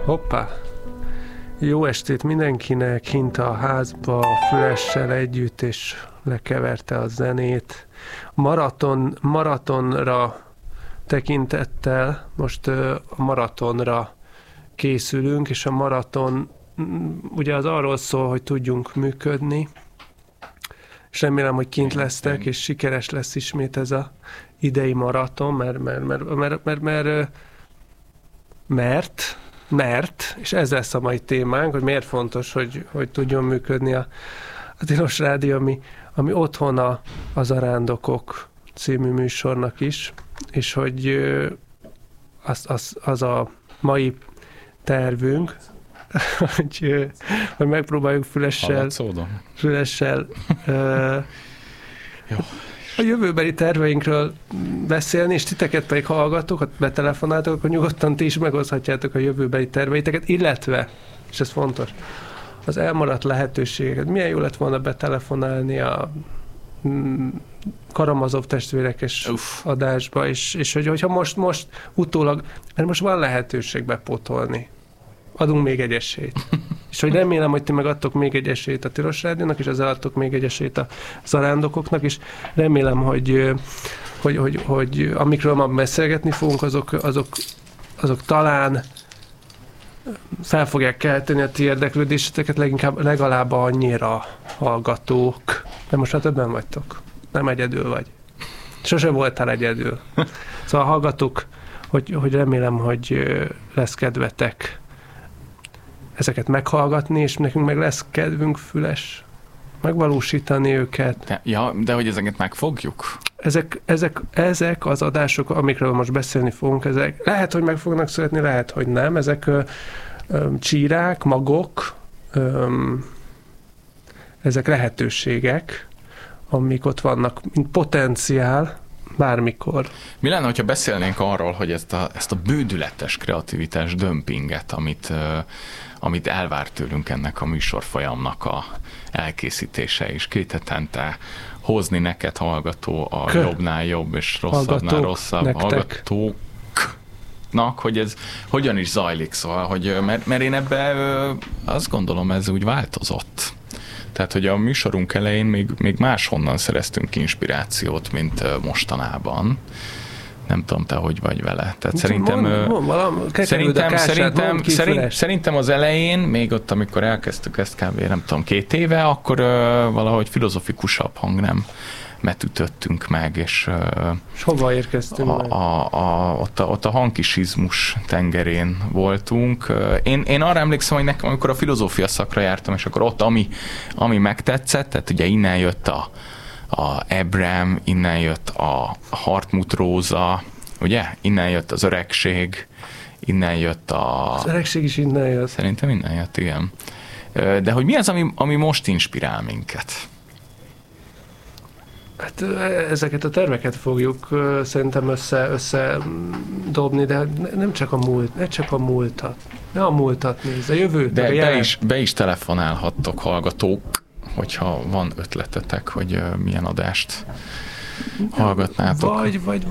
Hoppá! Jó estét mindenkinek, kint a házba, Fülessel együtt, és lekeverte a zenét. Maratonra tekintettel, most a maratonra készülünk, és a maraton ugye az arról szól, hogy tudjunk működni, és remélem, hogy kint lesztek, és sikeres lesz ismét ez a idei maraton, mert, és ez lesz a mai témánk, hogy miért fontos, hogy tudjon működni a Tilos Rádió, ami otthona a Zarándokok című műsornak is, és hogy az a mai tervünk, hogy megpróbáljuk Fülessel a jövőbeli terveinkről beszélni, és titeket pedig hallgatok, ha betelefonáltok, akkor nyugodtan ti is megoszthatjátok a jövőbeli terveiteket, illetve, és ez fontos, az elmaradt lehetőségeket. Milyen jó lett volna betelefonálni a Karamazov testvérekes adásba, és hogyha most utólag, mert most van lehetőség bepótolni. Adunk még egy esélyt. És hogy remélem, hogy ti megadtok még egy esélyt a Tilos Rádiónak, és ezzel adtok még egy esélyt a Zarándokoknak, és remélem, hogy amikről ma beszélgetni fogunk, azok talán fel fogják kelteni a ti érdeklődéseteket, legalább annyira hallgatók. De most már többen vagytok. Nem egyedül vagy. Sose voltál egyedül. Szóval hallgatók, hogy remélem, hogy lesz kedvetek ezeket meghallgatni, és nekünk meg lesz kedvünk, Füles, megvalósítani őket. De hogy ezeket megfogjuk? Ezek az adások, amikről most beszélni fogunk, ezek lehet, hogy meg fognak születni, lehet, hogy nem. Ezek csírák, magok, ezek lehetőségek, amik ott vannak, mint potenciál, bármikor. Mi lenne, hogyha beszélnénk arról, hogy ezt a bődületes kreativitás dömpinget, amit elvár tőlünk ennek a műsorfolyamnak a elkészítése, és 2 hetente hozni neked, hallgató, a jobbnál jobb, és rosszabbnál rosszabb hallgatóknak, hogy ez hogyan is zajlik, szóval, hogy, mert én ebben azt gondolom, ez úgy változott. Tehát, hogy a műsorunk elején még máshonnan szereztünk inspirációt, mint mostanában. Nem tudom, te hogy vagy vele. Tehát szerintem az elején, még ott, amikor elkezdtük ezt kb. Nem tudom, 2 éve, akkor valahogy filozofikusabb hangnemet ütöttünk meg, és hova érkeztünk ott a hankisizmus tengerén voltunk. Én arra emlékszem, hogy nekem, amikor a filozófia szakra jártam, és akkor ott, ami megtetszett, tehát ugye innen jött a Abraham, innen jött a Hartmut Róza, ugye? Innen jött az öregség, innen jött Az öregség is innen jött. Szerintem innen jött, igen. De hogy mi az, ami most inspirál minket? Hát ezeket a terveket fogjuk szerintem összedobni, de nem csak a múltat. Ne a múltat nézz, a jövőt. De be is telefonálhattok, hallgatók, hogyha van ötletetek, hogy milyen adást hallgatnátok.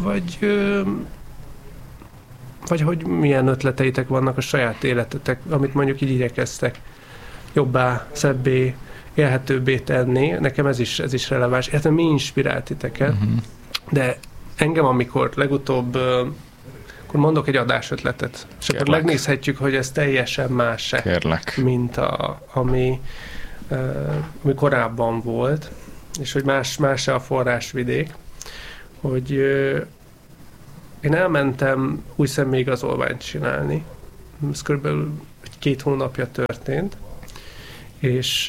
Vagy hogy milyen ötleteitek vannak a saját életetek, amit mondjuk így igyekeztek jobbá, szebbé, élhetőbbé tenni. Nekem ez is releváns. Értem, mi inspirált titeket, de engem, amikor legutóbb akkor mondok egy adásötletet, és akkor megnézhetjük, hogy ez teljesen más-e, mint ami korábban volt, és hogy más-e a forrásvidék, hogy én elmentem új személyigazolványt csinálni. Ez körülbelül 2 hónapja történt, és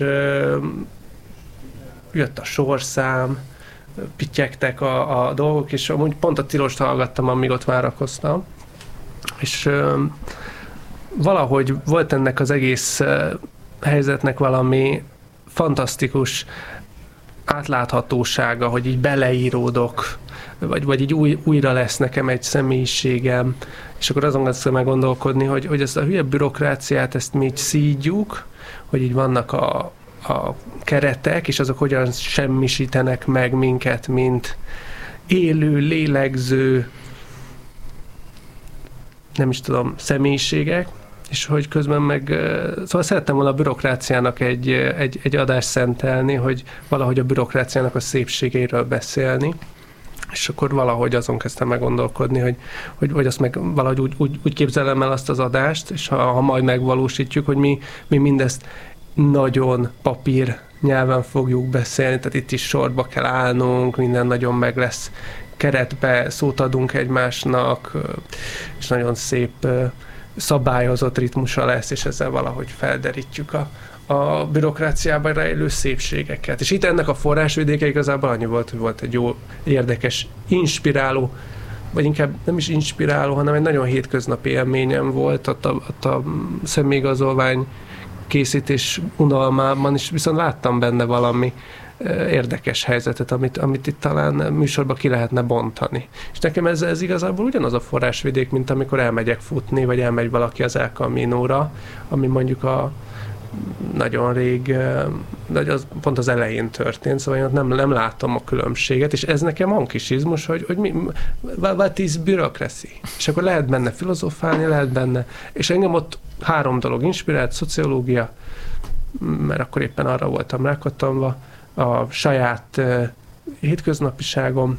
jött a sorszám, pittyegtek a dolgok, és amúgy pont a Tilost hallgattam, amíg ott várakoztam, és valahogy volt ennek az egész helyzetnek valami fantasztikus átláthatósága, hogy így beleíródok, vagy így újra lesz nekem egy személyiségem, és akkor azon kell meggondolkodni, hogy ezt a hülye bürokráciát, ezt mi így szídjuk, hogy így vannak a keretek, és azok hogyan semmisítenek meg minket, mint élő, lélegző, nem is tudom, személyiségek, és hogy közben meg, szóval szerettem volna a bürokráciának egy adást szentelni, hogy valahogy a bürokráciának a szépségeiről beszélni, és akkor valahogy azon kezdtem meggondolkodni, hogy azt meg valahogy úgy képzelem el azt az adást, és ha majd megvalósítjuk, hogy mi mindezt nagyon papír nyelven fogjuk beszélni, tehát itt is sorba kell állnunk, minden nagyon meg lesz keretbe, szót adunk egymásnak, és nagyon szép szabályozott ritmusa lesz, és ezzel valahogy felderítjük a bürokráciában rejlő szépségeket. És itt ennek a forrásvidéke igazából annyi volt, hogy volt egy jó, érdekes, inspiráló, vagy inkább nem is inspiráló, hanem egy nagyon hétköznapi élményem volt ott a személyigazolvány készítés unalmában, és viszont láttam benne valami érdekes helyzetet, amit itt talán műsorban ki lehetne bontani. És nekem ez igazából ugyanaz a forrásvidék, mint amikor elmegyek futni, vagy elmegy valaki az El Caminóra, ami mondjuk a nagyon rég, az pont az elején történt, szóval én ott nem látom a különbséget, és ez nekem ankisizmus, hogy what is bureaucracy? És akkor lehet benne filozofálni, lehet benne, és engem ott 3 dolog inspirált, szociológia, mert akkor éppen arra voltam rákattanva, a saját hétköznapiságom,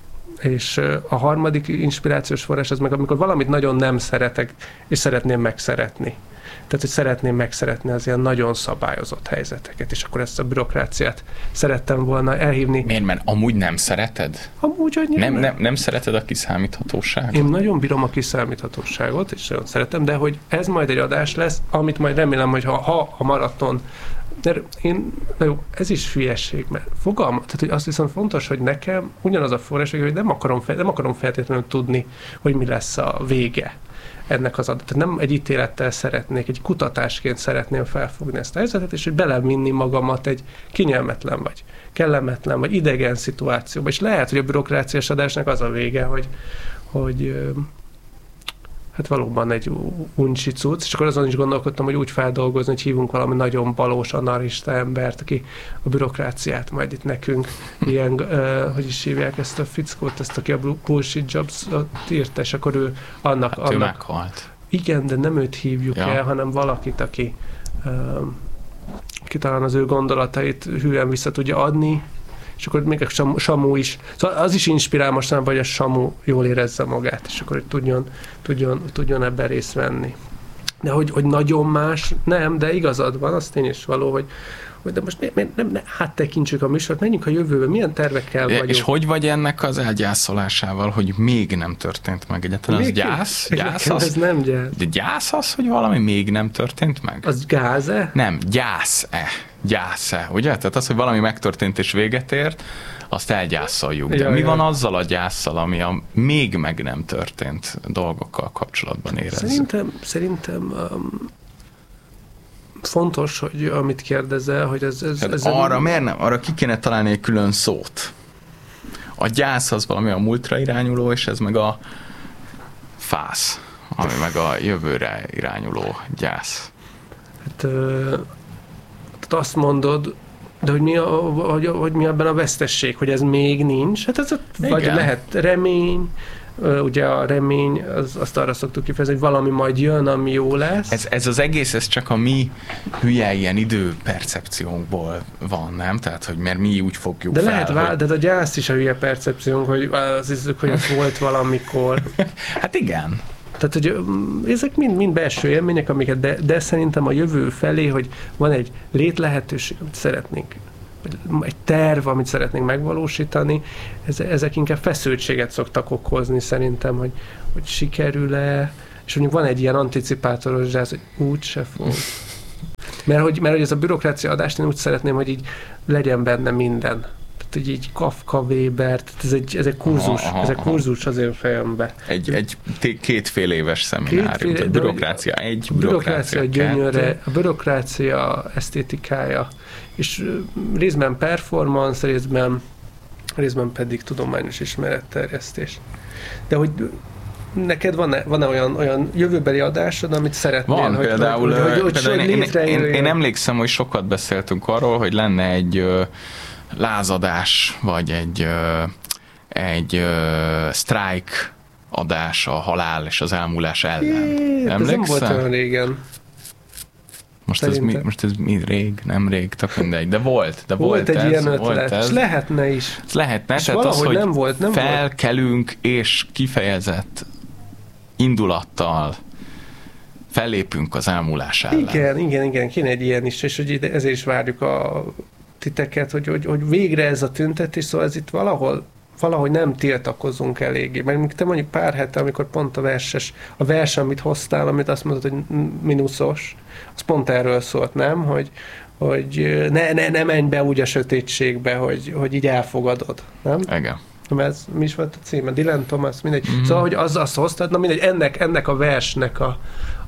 és a harmadik inspirációs forrás az meg, amikor valamit nagyon nem szeretek, és szeretném megszeretni. Tehát, hogy szeretném megszeretni az ilyen nagyon szabályozott helyzeteket, és akkor ezt a bürokráciát szerettem volna elhívni. Miért? Mert amúgy nem szereted? Amúgy annyira nem szereted a kiszámíthatóságot? Én nagyon bírom a kiszámíthatóságot, és nagyon szeretem, de hogy ez majd egy adás lesz, amit majd remélem, hogy ha a maraton, de ez is hülyeség, mert tehát hogy azt viszont fontos, hogy nekem ugyanaz a forrás, hogy nem akarom feltétlenül tudni, hogy mi lesz a vége ennek az adat. Tehát nem egy ítélettel szeretnék, egy kutatásként szeretném felfogni ezt a helyzetet, és hogy belevinni magamat egy kényelmetlen, vagy kellemetlen, vagy idegen szituációba. És lehet, hogy a bürokráciás adásnak az a vége, hogy hát valóban egy uncsi cucc, és akkor azon is gondolkodtam, hogy úgy feldolgozni, hogy hívunk valami nagyon balós, anarchista embert, aki a bürokráciát majd itt nekünk ilyen, hogy is hívják ezt a fickót, ezt, aki a Bullshit Jobs-ot írta, és akkor ő annak ő meghalt. Igen, de nem őt hívjuk el, hanem valakit, aki talán az ő gondolatait hűen vissza tudja adni, és akkor még a Samu is. Szóval az is inspirál mostanában, hogy a Samu jól érezze magát, és akkor hogy tudjon ebben részt venni. De hogy nagyon más, nem, de igazad van, az tény is való, hogy de most nem áttekintsük a műsort, menjünk a jövőbe, milyen tervekkel vagyunk. És hogy vagy ennek az elgyászolásával, hogy még nem történt meg egyáltalán? Az gyász? Gyász az? Ez nem gyász. De gyász az, hogy valami még nem történt meg? Az gáz-e? Nem, gyász-e. Gyász-e, ugye? Tehát az, hogy valami megtörtént és véget ért, azt elgyászoljuk. De mi van azzal a gyászsal, ami a még meg nem történt dolgokkal kapcsolatban érezzük? Szerintem fontos, hogy amit kérdezel, hogy ez arra miért nem? Arra ki kéne találni egy külön szót. A gyász az valami a múltra irányuló, és ez meg a fász, ami meg a jövőre irányuló gyász. Hát azt mondod, de hogy mi ebben a vesztesség, hogy ez még nincs? Hát ez vagy lehet remény, ugye a remény, azt arra szoktuk kifejezni, hogy valami majd jön, ami jó lesz. Ez az egész, ez csak a mi hülye ilyen időpercepciónkból van, nem? Tehát, hogy mert mi úgy fogjuk de fel. Lehet, de a gyász is a hülye percepciónk, hogy azt hiszük, hogy ez volt valamikor. Hát igen. Tehát, hogy ezek mind belső élmények, amiket, de szerintem a jövő felé, hogy van egy létlehetőség, amit szeretnénk, egy terv, amit szeretnénk megvalósítani, ezek inkább feszültséget szoktak okozni szerintem, hogy sikerül-e, és mondjuk van egy ilyen anticipátoros zsáz, hogy úgyse fog. Mert hogy ez a bürokrácia adást én úgy szeretném, hogy így legyen benne minden. Tehát, hogy így Kafka, Weber, tehát ez egy kurzus, ez egy kurzus az én fejembe. Egy kétfél éves szeminárium, a bürokrácia egy, bürokrácia gyönyöre, a bürokrácia esztétikája, és részben performance, részben pedig tudományos ismeretterjesztés. De hogy neked van-e olyan jövőbeli adásod, amit szeretnél? Van, hogy például én emlékszem, hogy sokat beszéltünk arról, hogy lenne egy lázadás, vagy egy sztrájk adás a halál és az elmúlás ellen. Ez nem volt olyan régen. Most ez mi rég, nem rég, tök mindegy, de volt egy ez, ilyen ötlet, és lehetne is. Ez lehetne, és tehát az, hogy nem volt. felkelünk és kifejezett indulattal fellépünk az elmúlás ellen. Igen, kéne egy ilyen is, és hogy ezért is várjuk a titeket, hogy végre ez a tüntetés, szóval ez itt valahogy nem tiltakozunk eléggé. Mert te mondjuk pár hete, amikor pont a vers, amit hoztál, amit azt mondod, hogy mínuszos, az pont erről szólt, nem? Hogy ne menj be úgy a sötétségbe, hogy így elfogadod, nem? Igen. Mi is volt a címe? Dylan Thomas, mindegy. Mm-hmm. Szóval, hogy azt hoztad, na mindegy, ennek a versnek a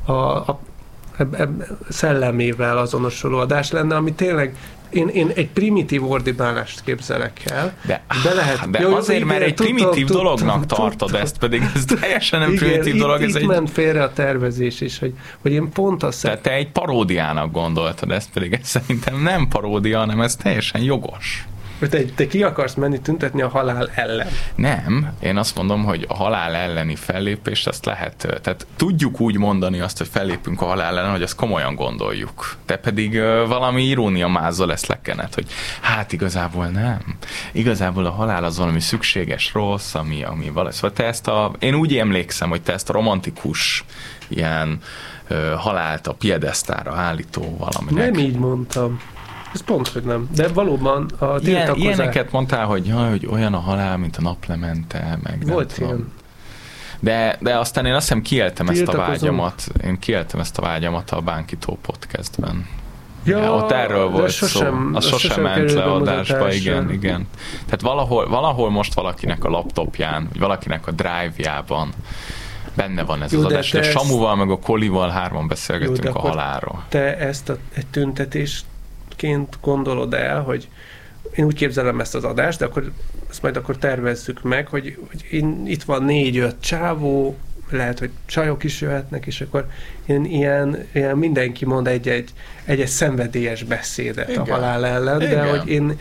szellemével azonosuló adás lenne, ami tényleg én egy primitív ordibálást képzelek el. De azért, mert egy primitív dolognak tartod ezt, pedig ez teljesen nem primitív dolog. Itt ment félre a tervezés is, hogy én pont azt... Tehát te egy paródiának gondoltad ezt, pedig ez szerintem nem paródia, hanem ez teljesen jogos. Te ki akarsz menni tüntetni a halál ellen? Nem, én azt mondom, hogy a halál elleni fellépést azt lehet, tehát tudjuk úgy mondani azt, hogy fellépünk a halál ellen, hogy azt komolyan gondoljuk. Te pedig valami irónia mázzal ezt lekened, hogy hát igazából nem. Igazából a halál az valami szükséges rossz, ami valami. Szóval én úgy emlékszem, hogy te ezt a romantikus ilyen halált a piedesztára állító valaminek. Nem így mondtam. Ez pont, hogy nem. De valóban a tiltakozás... Ilyeneket mondtál, hogy olyan a halál, mint a naplemente, meg volt nem tudom. De aztán én azt hiszem kiéltem ezt a vágyamat. Én kiéltem ezt a vágyamat a Bánkító podcastben. Ja, ott erről volt szó. Az sosem ment le adásba, igen. Tehát valahol most valakinek a laptopján, vagy valakinek a drive-jában benne van ez az adás. De Samuval meg a Kolival hárman beszélgetünk a halálról. Te ezt egy tüntetést gondolod el, hogy én úgy képzelem ezt az adást, de akkor ezt majd akkor tervezzük meg, hogy itt van 4-5 csávó, lehet, hogy csajok is jöhetnek, és akkor ilyen mindenki mond egy szenvedélyes beszédet igen. A halál ellen, igen. De hogy én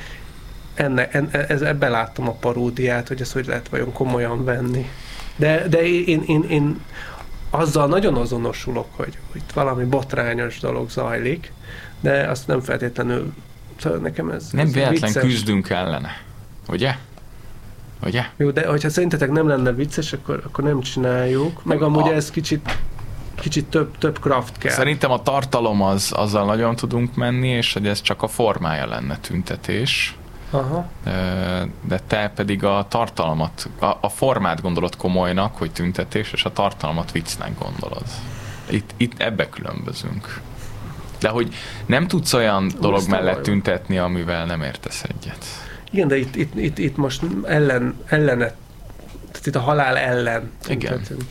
ebben láttam a paródiát, hogy ezt hogy lehet vajon komolyan venni. De én azzal nagyon azonosulok, hogy itt valami botrányos dolog zajlik, de azt nem feltétlenül, szóval nekem ez nem véletlen vicces. Küzdünk ellene, ugye? Jó, de hogyha szerintetek nem lenne vicces, akkor nem csináljuk, meg amúgy ez kicsit több kraft kell. Szerintem a tartalom azzal nagyon tudunk menni, és hogy ez csak a formája lenne tüntetés. Aha. De te pedig a tartalmat, a formát gondolod komolynak, hogy tüntetés, és a tartalmat viccnek gondolod. Itt ebbe különbözünk. De hogy nem tudsz olyan dolog mellett tüntetni, amivel nem értesz egyet. Igen, de itt most ellenet, tehát itt a halál ellen tüntetünk.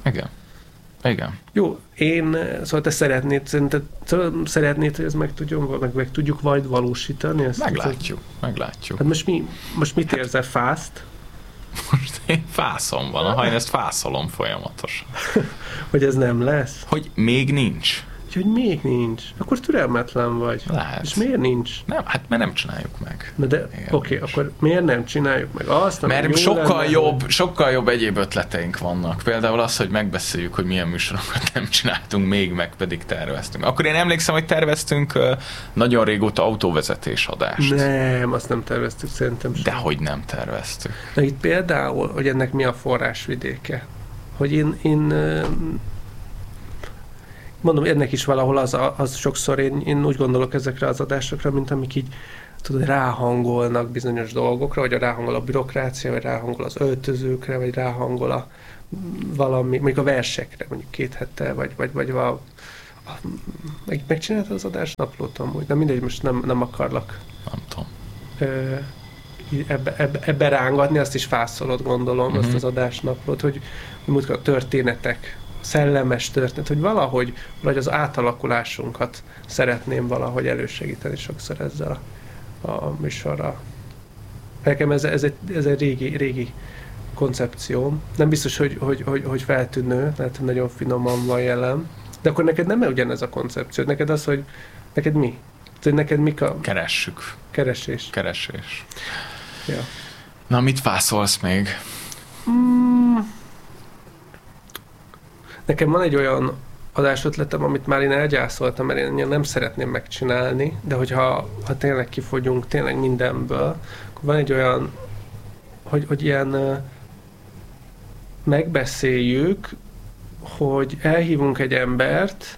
Igen. Jó, szóval te szeretnéd, hogy ez meg tudjuk majd valósítani? Meglátjuk. Hát most mit érzel, fászt? Most én fászom van, én ezt fászolom folyamatosan. Hogy ez nem lesz? Hogy még nincs. Hogy még nincs. Akkor türelmetlen vagy. Lehet. És miért nincs? Nem, hát mert nem csináljuk meg. Oké, akkor miért nem csináljuk meg azt? Mert sokkal jobb egyéb ötleteink vannak. Például az, hogy megbeszéljük, hogy milyen műsorokat nem csináltunk még, meg pedig terveztünk. Akkor én emlékszem, hogy terveztünk nagyon régóta autóvezetés adást. Nem, azt nem terveztük szerintem sem. Dehogy nem terveztük. Na itt például, hogy ennek mi a forrásvidéke. Hogy én mondom, ennek is valahol az sokszor én úgy gondolok ezekre az adásokra, mint amik így tudod, ráhangolnak bizonyos dolgokra, vagy ráhangol a bürokrácia, vagy ráhangol az öltözőkre, vagy ráhangol a valami, mondjuk a versekre, mondjuk 2 hete, vagy megcsináltad az adásnaplót amúgy? De mindegy, most nem akarlak. Nem tudom. Ebbe rángatni, azt is fászolod, gondolom, azt az adásnaplót, hogy a történetek, szellemes történet, hogy valahogy az átalakulásunkat szeretném valahogy sokszor ezzel a műsorral. Nekem ez egy régi koncepció. Nem biztos, hogy feltűnő, lehet, hogy nagyon finoman van jelen. De akkor neked nem ugyanez a koncepció. Neked az, hogy neked mi? Tehát neked mik a... Keressük. Keresés. Ja. Na, mit fászolsz még? Nekem van egy olyan adásötletem, amit már én elgyászoltam, mert én nem szeretném megcsinálni, de hogyha tényleg kifogyunk, tényleg mindenből, akkor van egy olyan, hogy ilyen megbeszéljük, hogy elhívunk egy embert,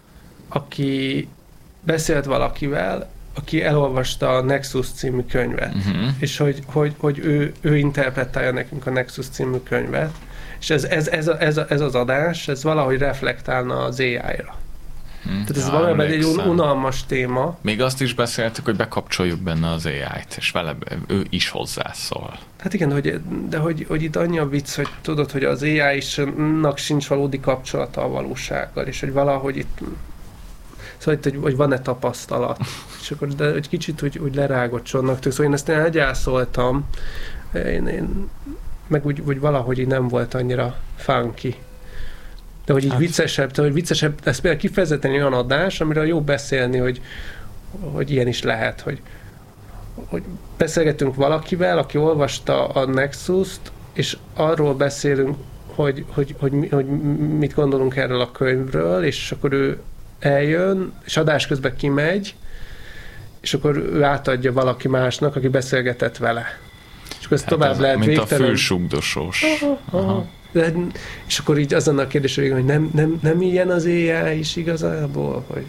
aki beszélt valakivel, aki elolvasta a Nexus című könyvet, és hogy ő interpretálja nekünk a Nexus című könyvet, és ez az adás, ez valahogy reflektálna az AI-ra. Tehát ez valójában egy unalmas téma. Még azt is beszéltük, hogy bekapcsoljuk benne az AI-t, és vele ő is hozzászól. Hát igen, de hogy itt annyi a vicc, hogy tudod, hogy az AI-nak sincs valódi kapcsolata a valósággal, és hogy valahogy itt szóval itt, hogy van-e tapasztalat. És akkor de egy kicsit úgy lerágocsolnak tőle. Szóval én ezt elgyászoltam, én meg úgy valahogy így nem volt annyira funky. De hogy így viccesebb, ez például kifejezetten olyan adás, amiről jó beszélni, hogy ilyen is lehet, hogy beszélgetünk valakivel, aki olvasta a Nexust, és arról beszélünk, hogy mit gondolunk erről a könyvről, és akkor ő eljön, és adás közben kimegy, és akkor ő átadja valaki másnak, aki beszélgetett vele. És akkor ezt hát tovább lehet mint végtelen. A fősugdosós. És akkor így azon a kérdés, hogy nem ilyen az AI is igazából, hogy...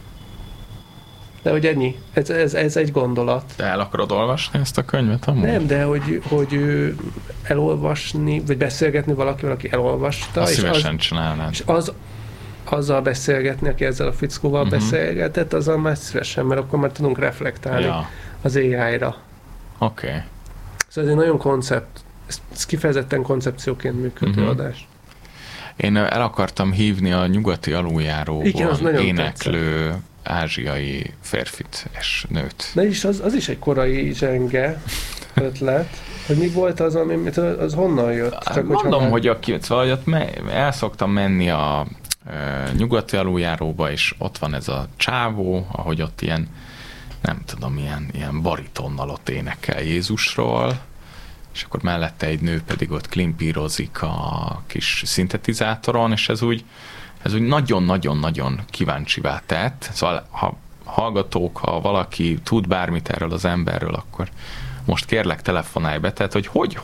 De hogy ennyi. Ez egy gondolat. De el akarod olvasni ezt a könyvet amúgy? Nem, de hogy elolvasni, vagy beszélgetni valakivel, aki elolvasta. Azt szívesen csinálnád. És azzal beszélgetni, aki ezzel a fickóval beszélgetett, azzal már szívesen, mert akkor már tudunk reflektálni az AI-ra. Oké. Szóval ez egy nagyon ez kifejezetten koncepcióként működő adás. Én el akartam hívni a Nyugati Aluljáróból éneklő ázsiai férfit és nőt. De is az is egy korai zsenge ötlet, hogy mi volt az, az honnan jött? Csak mondom, hogy szóval el szoktam menni a Nyugati Aluljáróba, és ott van ez a csávó, ahogy ott ilyen, nem tudom, ilyen baritonnal ott énekel Jézusról, és akkor mellette egy nő pedig ott klimpírozik a kis szintetizátoron, és ez úgy nagyon-nagyon-nagyon kíváncsivá tett. Szóval ha hallgatók, ha valaki tud bármit erről az emberről, akkor most kérlek telefonálj be, tehát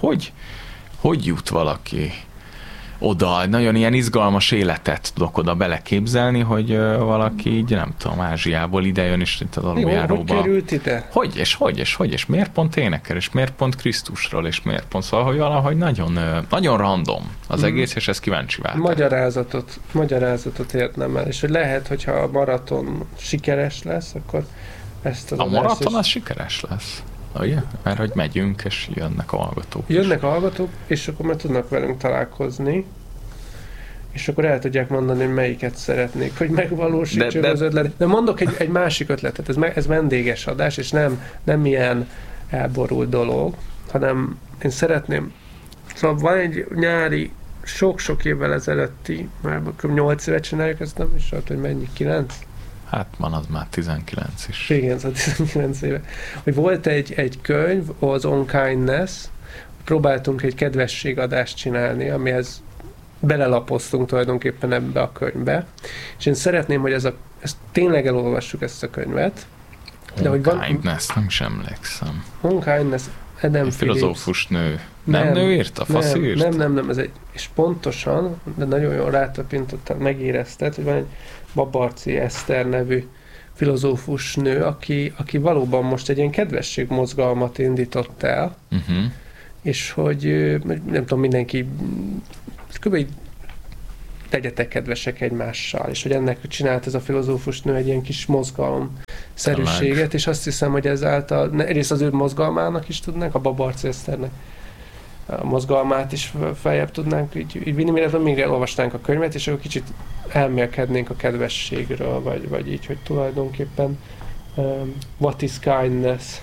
hogy jut valaki oda, nagyon ilyen izgalmas életet tudok oda beleképzelni, hogy valaki így, nem tudom, Ázsiából idejön, és itt az Aluljáróba. Hogy került ide? És miért pont énekel, és miért pont Krisztusról, és miért pont, szóval, hogy valahogy nagyon, nagyon random az egész, és ez kíváncsivá. Magyarázatot érdemel, és hogy lehet, hogyha a maraton sikeres lesz, akkor ezt az a maraton az sikeres lesz. Ugye? Mert hogy megyünk, és jönnek a hallgatók. Jönnek a hallgatók, és akkor már tudnak velünk találkozni, és akkor el tudják mondani, hogy melyiket szeretnék, hogy megvalósítsuk az ötletet. De mondok egy másik ötletet, ez vendéges adás, és nem ilyen elborult dolog, hanem én szeretném, szóval van egy nyári, sok-sok évvel ezelőtti, már 8 évet csináljuk, ezt nem is volt, hogy mennyi, 9? Hát van az már 19 is. Igen, az 19 éve. Hogy volt egy könyv, az On Kindness, próbáltunk egy kedvességadást csinálni, amihez belelapoztunk tulajdonképpen ebbe a könyvbe, és én szeretném, hogy ezt tényleg elolvassuk ezt a könyvet. De hogy van... Kindness, nem is emlékszem. On Kindness, Adam egy filozófus nő. Nem nő írta? Faszi írt? Nem, és pontosan, de nagyon jól rátapintottál, megérezted, hogy van egy Babarczy Eszter nevű filozófus nő, aki valóban most egy ilyen kedvességmozgalmat indított el, és hogy nem tudom, mindenki kb. Legyetek kedvesek egymással, és hogy ennek csinált ez a filozófus nő egy ilyen kis mozgalomszerűséget, és azt hiszem, hogy ezáltal egyrészt az ő mozgalmának is tudnánk, a Babarczy Eszternek a mozgalmát is feljebb tudnánk így vinni, illetve még elolvastánk a könyvet, és akkor kicsit elmélkednénk a kedvességről, vagy így, hogy tulajdonképpen what is kindness?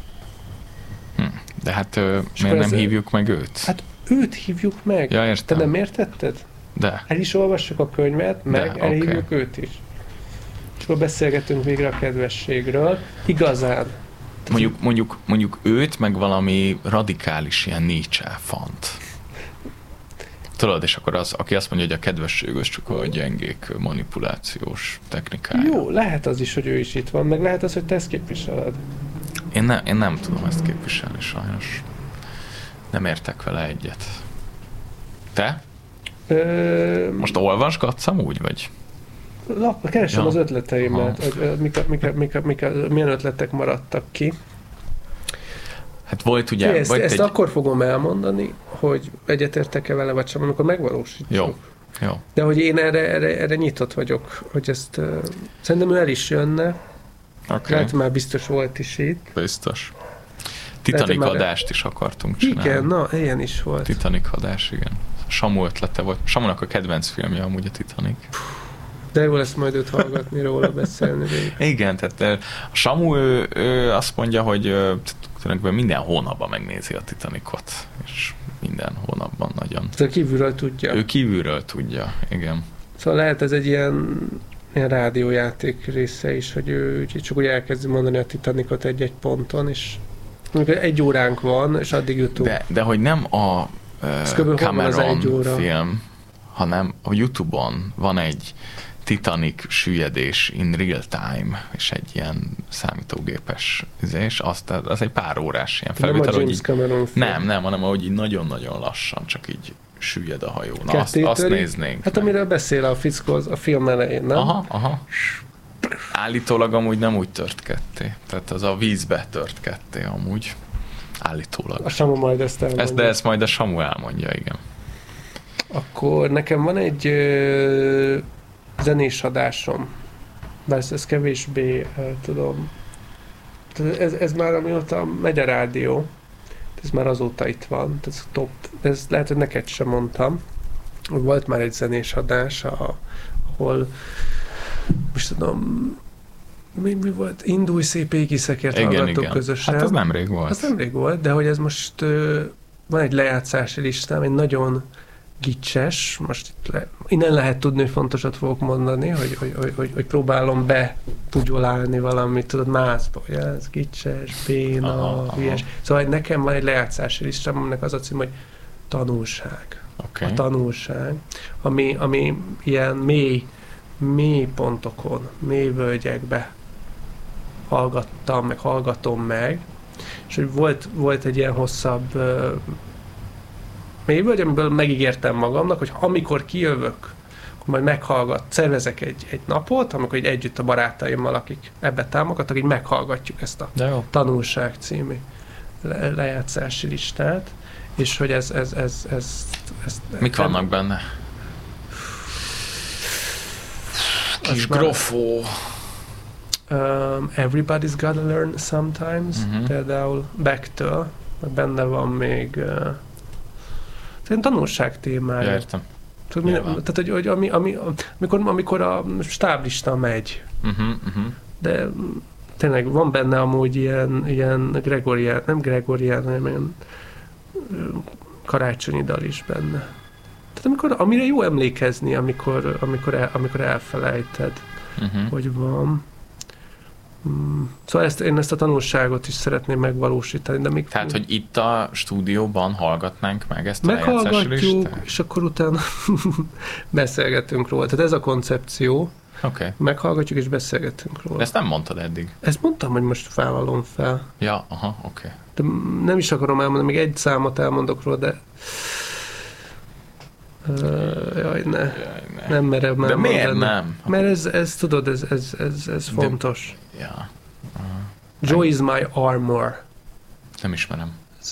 De hát miért nem hívjuk meg őt? Hát őt hívjuk meg. Ja, értem. Te nem értetted? De. El is olvassuk a könyvet, meg elhívjuk őt is. És akkor beszélgetünk végre a kedvességről. Igazán. Mondjuk őt, meg valami radikális ilyen Nietzsche fant. Tudod, és akkor az, aki azt mondja, hogy a kedvesség az csak a gyengék manipulációs technikája. Jó, lehet az is, hogy ő is itt van, meg lehet az, hogy te ezt képviseled. Én nem tudom ezt képviselni sajnos. Nem értek vele egyet. Te? Most olvasgatsz amúgy, vagy? Keresem az ötleteimet, hogy milyen ötletek maradtak ki. Hát volt ugye... Ezt akkor fogom elmondani, hogy egyetértek-e vele, vagy sem, amikor megvalósítjuk. Jó. De hogy én erre nyitott vagyok, hogy ezt szerintem ő el is jönne. Okay. Lehet, már biztos volt is itt. Biztos. Titanic adást is akartunk csinálni. Igen, na, ilyen is volt. Titanic adás, igen. Samu ötlete volt. Samunak a kedvenc filmje amúgy a Titanic. De jó lesz majd őt hallgatni, róla beszélni. Igen, tehát a Samu ő azt mondja, hogy tulajdonképpen minden hónapban megnézi a Titanicot, és minden hónapban nagyon. Tehát kívülről tudja. Ő kívülről tudja, igen. Szóval lehet ez egy ilyen rádiójáték része is, hogy ő csak úgy elkezdi mondani a Titanicot egy-egy ponton, és amikor 1 óránk van, és addig jutunk. De hogy nem a Cameron film, hanem a YouTube-on van egy Titanic süllyedés in real time, és egy ilyen számítógépes és az egy pár órás ilyen felvétel, nem a James Cameron film. Nem, hanem ahogy így nagyon-nagyon lassan, csak így süllyed a hajó. Na, azt néznénk. Hát amiről beszél a fickó a film elején, nem? Aha. Állítólag amúgy nem úgy tört ketté. Tehát az a vízbe tört ketté amúgy. Állítólag. A Samu majd ezt elmondja. De ezt majd a Samu elmondja, igen. Akkor nekem van egy zenés adásom. De ez kevésbé tudom. Ez már amióta megy a rádió. Ez már azóta itt van. Ez top. Ez lehet, hogy neked sem mondtam. Volt már egy zenés adás, ahol most tudom, mi volt? Indulj szép égi szekért hallgattuk közösen. Hát az nemrég volt. Az nemrég volt, de hogy ez most van egy lejátszási listám, egy nagyon gicses, most innen lehet tudni, hogy fontosat fogok mondani, hogy próbálom bepugyolálni valamit, tudod, mászba, hogy ez gicses, béna, hülyes. Szóval nekem van egy lejátszási listám, aminek az a cím, hogy tanulság. Okay. A tanulság, ami ilyen mély pontokon, mély völgyekbe hallgattam, meg hallgatom meg, és hogy volt egy ilyen hosszabb mély völgy, amiből megígértem magamnak, hogy amikor kijövök, akkor majd szervezek egy napot, amikor így együtt a barátaimmal, akik ebbe támogattak, így meghallgatjuk ezt a Tanulság című lejátszási listát, és hogy ez mik vannak benne? Kis grofó. Everybody's gotta learn sometimes, például Becktől, benne van még tanulság témája. Értem. Tehát, hogy amikor a stáblista megy, de tényleg van benne amúgy ilyen Gregorián, nem Gregorián, hanem ilyen karácsonyi dal is benne. Tehát amire jó emlékezni, amikor elfelejted, hogy van. Szóval én ezt a tanulságot is szeretném megvalósítani. De még tehát, hogy itt a stúdióban hallgatnánk meg ezt a lejátszási listát? És akkor utána beszélgetünk róla. Tehát ez a koncepció. Okay. Meghallgatjuk és beszélgetünk róla. De ezt nem mondtad eddig. Ezt mondtam, hogy most vállalom fel. Ja, aha, oké. De nem is akarom elmondani, még egy számot elmondok róla, de jaj, ne. Nem merem de miért nem? Mert ez tudod, ez fontos. Ja. Joy is my armor. Nem ismerem.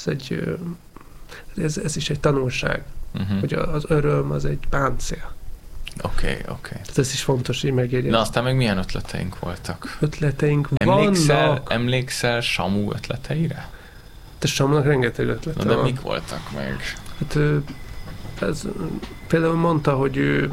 Ez is egy tanulság, hogy az öröm az egy páncél. Oké. Tehát ez is fontos, így megjegyezni. Na aztán meg milyen ötleteink voltak? Emlékszel Samu ötleteire? De Samunak rengeteg ötlete van. De mik voltak meg? Hát ez például mondta, hogy ő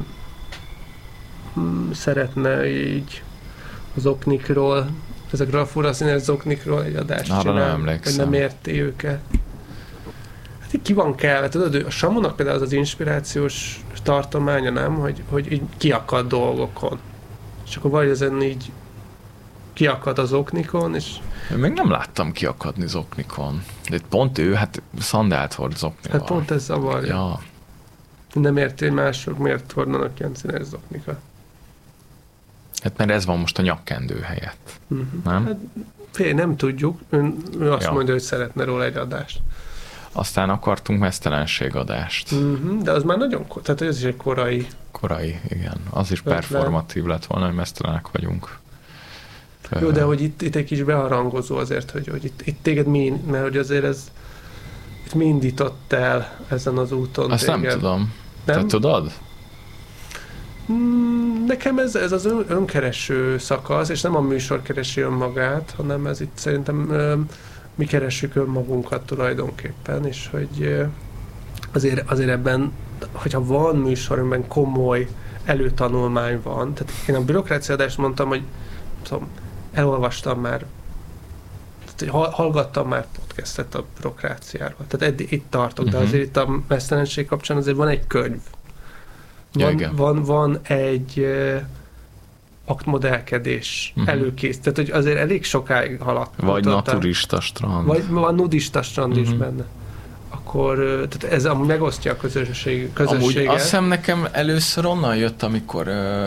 szeretne így az oknikról, ezekről a furaszínes oknikról egy adást csinálni, hogy nem érti őket. Hát így ki van kell, tudod, a Samunak például az inspirációs tartománya, nem, hogy így kiakad dolgokon. És akkor vagy ezen így kiakad az oknikon, és... Én még nem láttam kiakadni az oknikon. De pont ő, hát szandált hord az oknival. Hát pont ez zavarja. Ja. Nem érti, hogy mások miért hordanak ilyen színes zoknikat. Hát mert ez van most a nyakkendő helyett. Nem? Hát, nem tudjuk. Ő azt mondja, hogy szeretne róla egy adást. Aztán akartunk meztelenségadást. De az már nagyon tehát ez is egy korai. Korai, igen. Az is performatív lett volna, hogy meztelenek vagyunk. Jó, de hogy itt egy kis beharangozó azért, hogy itt téged mert hogy azért ez itt mi indított el ezen az úton. Azt téged. nem tudom. Nem? Te tudod? Nekem ez az önkereső szakasz, és nem a műsor keresi önmagát, hanem ez itt szerintem mi keressük önmagunkat tulajdonképpen, és hogy azért ebben, hogyha van műsor, amiben komoly előtanulmány van, tehát én a bürokráciaadást mondtam, hogy tudom, elolvastam már, hallgattam már podcastet a bürokráciáról, tehát itt tartok, de azért itt a meztelenség kapcsán azért van egy könyv. Van egy aktmodellkedés előkész. Tehát, hogy azért elég sokáig haladt. Vagy naturista strand. Vagy van nudista strand is benne. Akkor tehát ez megosztja a közösséget. Amúgy azt hiszem nekem először onnan jött, amikor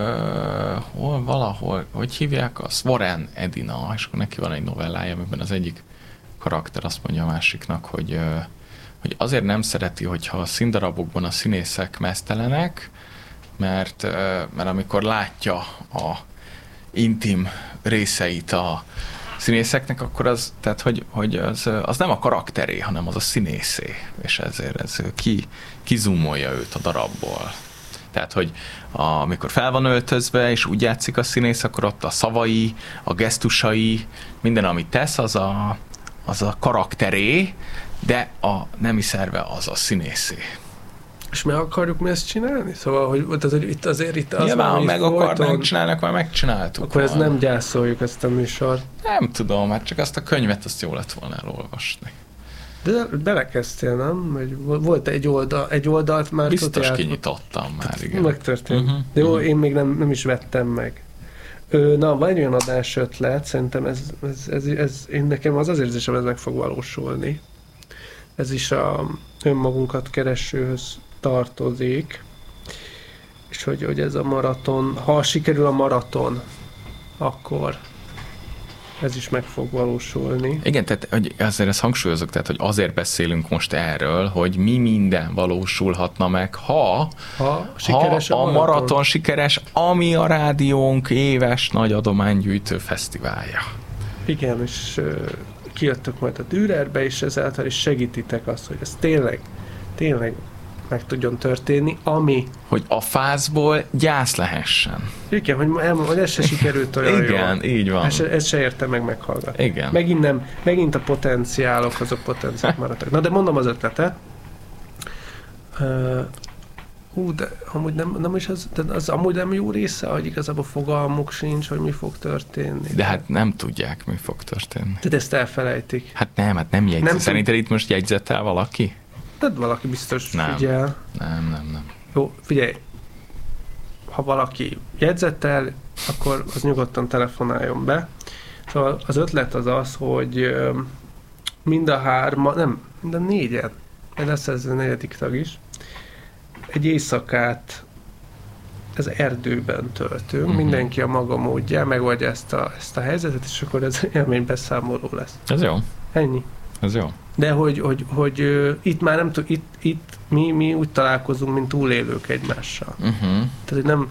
valahol, hogy hívják azt? Warren Edina, és akkor neki van egy novellája, amiben az egyik karakter azt mondja a másiknak, hogy azért nem szereti, hogyha a színdarabokban a színészek meztelenek, mert amikor látja a intim részeit a színészeknek, akkor az, tehát hogy az nem a karakteré, hanem az a színészé, és ezért ez kizumolja őt a darabból. Tehát, hogy amikor fel van öltözve, és úgy játszik a színész, akkor ott a szavai, a gesztusai, minden, amit tesz, az a karakteré, de a nemi szerve az a színészé. És meg akarjuk mi ezt csinálni? Szóval, hogy itt azért az nyilván, ha meg akarnánk csinálni, akkor már megcsináltuk. Akkor ezt nem gyászoljuk, ezt a műsort. Nem tudom, hát csak azt a könyvet, azt jó lett volna elolvasni. De belekezdtél, nem? Volt egy oldalt már. Biztos kinyitottam már, igen. Megtörtént. De jó, én még nem is vettem meg. Na, van egy olyan adás ötlet, szerintem nekem az érzésem, ez meg fog valósulni. Ez is a önmagunkat keresőhöz tartozik, és hogy ez a maraton, ha sikerül a maraton, akkor ez is meg fog valósulni. Igen, tehát hogy azért ezt hangsúlyozok, tehát hogy azért beszélünk most erről, hogy mi minden valósulhatna meg, ha a maraton sikeres, ami a rádiónk éves nagy adománygyűjtő fesztiválja. Igen, és kijöttök majd a Dürerbe, és ezáltal is segítitek azt, hogy ez tényleg meg tudjon történni, ami... Hogy a fászból gyász lehessen. Igen, hogy ez se sikerült olyan igen, jól. így van. Ez se érte meg meghallgatni. Igen. Megint a potenciálok, azok potenciálok maradtak. Na, de mondom az ötletet. De amúgy nem is az amúgy nem jó része, hogy igazából fogalmuk sincs, hogy mi fog történni. De hát nem tudják, mi fog történni. Tehát ezt elfelejtik. Hát nem jegyzet. Szerinted itt most jegyzettel valaki? Tehát valaki biztos figyel. Nem. Jó, figyelj, ha valaki jegyzettel, akkor az nyugodtan telefonáljon be. Szóval az ötlet az, hogy mind a négyen, lesz ez a negyedik tag is, egy éjszakát ez erdőben töltünk, mindenki a maga módján megoldja ezt a helyzetet, és akkor ez élménybeszámoló lesz. Ez jó. Ennyi. Ez jó. De hogy itt már nem tud, itt mi úgy találkozunk, mint túlélők egymással. Tehát, hogy nem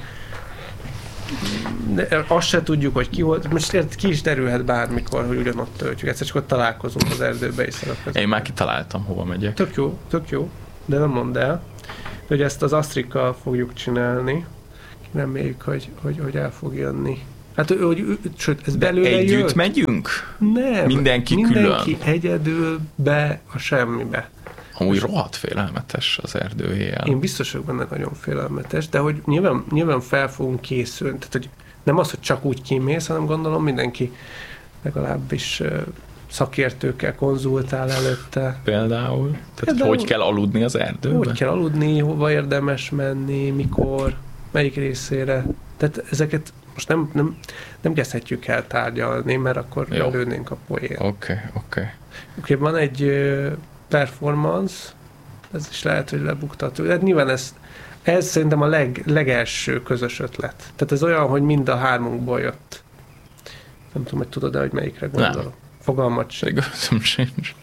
azt se tudjuk, hogy ki volt, most ki is derülhet bármikor, hogy ugyanott töltjük. Egyszer csak ott találkozunk az erdőbe és szarok. Én már kitaláltam, hova megyek. Tök jó, de nem mondd el. Hogy ezt az Asztrikkal fogjuk csinálni. Reméljük, hogy el fog jönni. Hát, sőt, ez belőle együtt jött. megyünk? Nem. Mindenki külön? Mindenki egyedül be a semmibe. Amúgy rohadt félelmetes az erdőhéjjel. Én biztos vagyok benne, nagyon félelmetes, de hogy nyilván fel fogunk készülni. Tehát, hogy nem az, hogy csak úgy kimész, hanem gondolom mindenki legalábbis szakértőkkel konzultál előtte. Például? Tehát hogy kell aludni az erdőben? Hogy kell aludni, hova érdemes menni, mikor, melyik részére. Tehát ezeket most nem kezdhetjük el tárgyalni, mert akkor lőnénk a poén. Oké. Van egy performance, Ez is lehet, hogy lebuktató. Hát nyilván ez szerintem a legelső közös ötlet. Tehát ez olyan, hogy mind a hármunkból jött. Nem tudom, hogy tudod-e, hogy melyikre gondolok. Fogalmat sem. Sincs.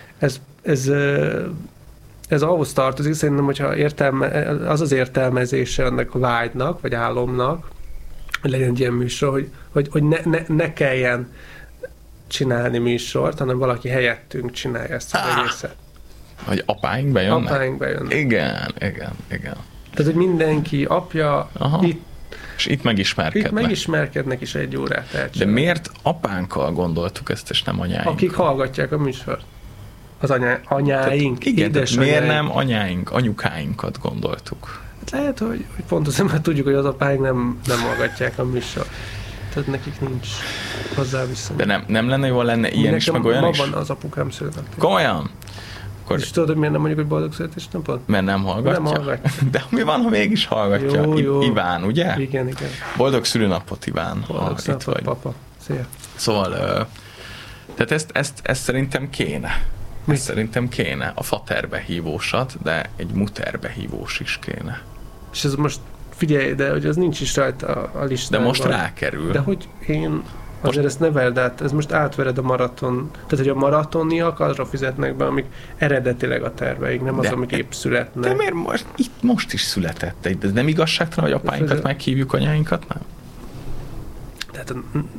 Ez ahhoz tartozik, szerintem, hogyha az értelmezése ennek a vágynak, vagy álomnak, hogy legyen egy ilyen műsor, hogy ne kelljen csinálni műsort, hanem valaki helyettünk csinálja ezt az egészet. Hogy apáink bejönnek? Apáink bejönnek. Igen. Tehát, hogy mindenki apja és itt megismerkednek. És 1 órát elcsinálni. De miért apánkkal gondoltuk ezt, és nem anyáink? Akik hallgatják a műsort. Az anyáink. Igen, miért nem anyáink, anyukáinkat gondoltuk? Hát lehet, hogy pont azért, mert tudjuk, hogy az apáink nem hallgatják a műsort. Tehát nekik nincs hozzá viszony. De nem lenne jó, lenne ilyen is, meg olyan is? Ma van az apukám született. Komolyan? És tudod, hogy miért nem mondjuk, hogy boldog születésnapot? Mert nem hallgatja? Nem hallgatja. De mi van, ha mégis hallgatja? Jó. Iván, ugye? Igen. Boldog szülőnapot, Iván. Boldog szülőnapot, papa. Szia. Szóval, tehát ezt szerintem kéne. Ezt szerintem kéne. A faterbe hívósat, de egy muterbe hívós is kéne. És ez most, figyelj, de hogy az nincs is rajta a listában. De most rákerül. De hogy én... Azért ezt ne verd át, ez most átvered a maraton. Tehát, hogy a maratoniak arra fizetnek be, amik eredetileg a terveik, nem az, amik épp születnek. De miért most is született egy? De nem igazságtalan, hogy apáinkat meghívjuk, anyáinkat nem? Tehát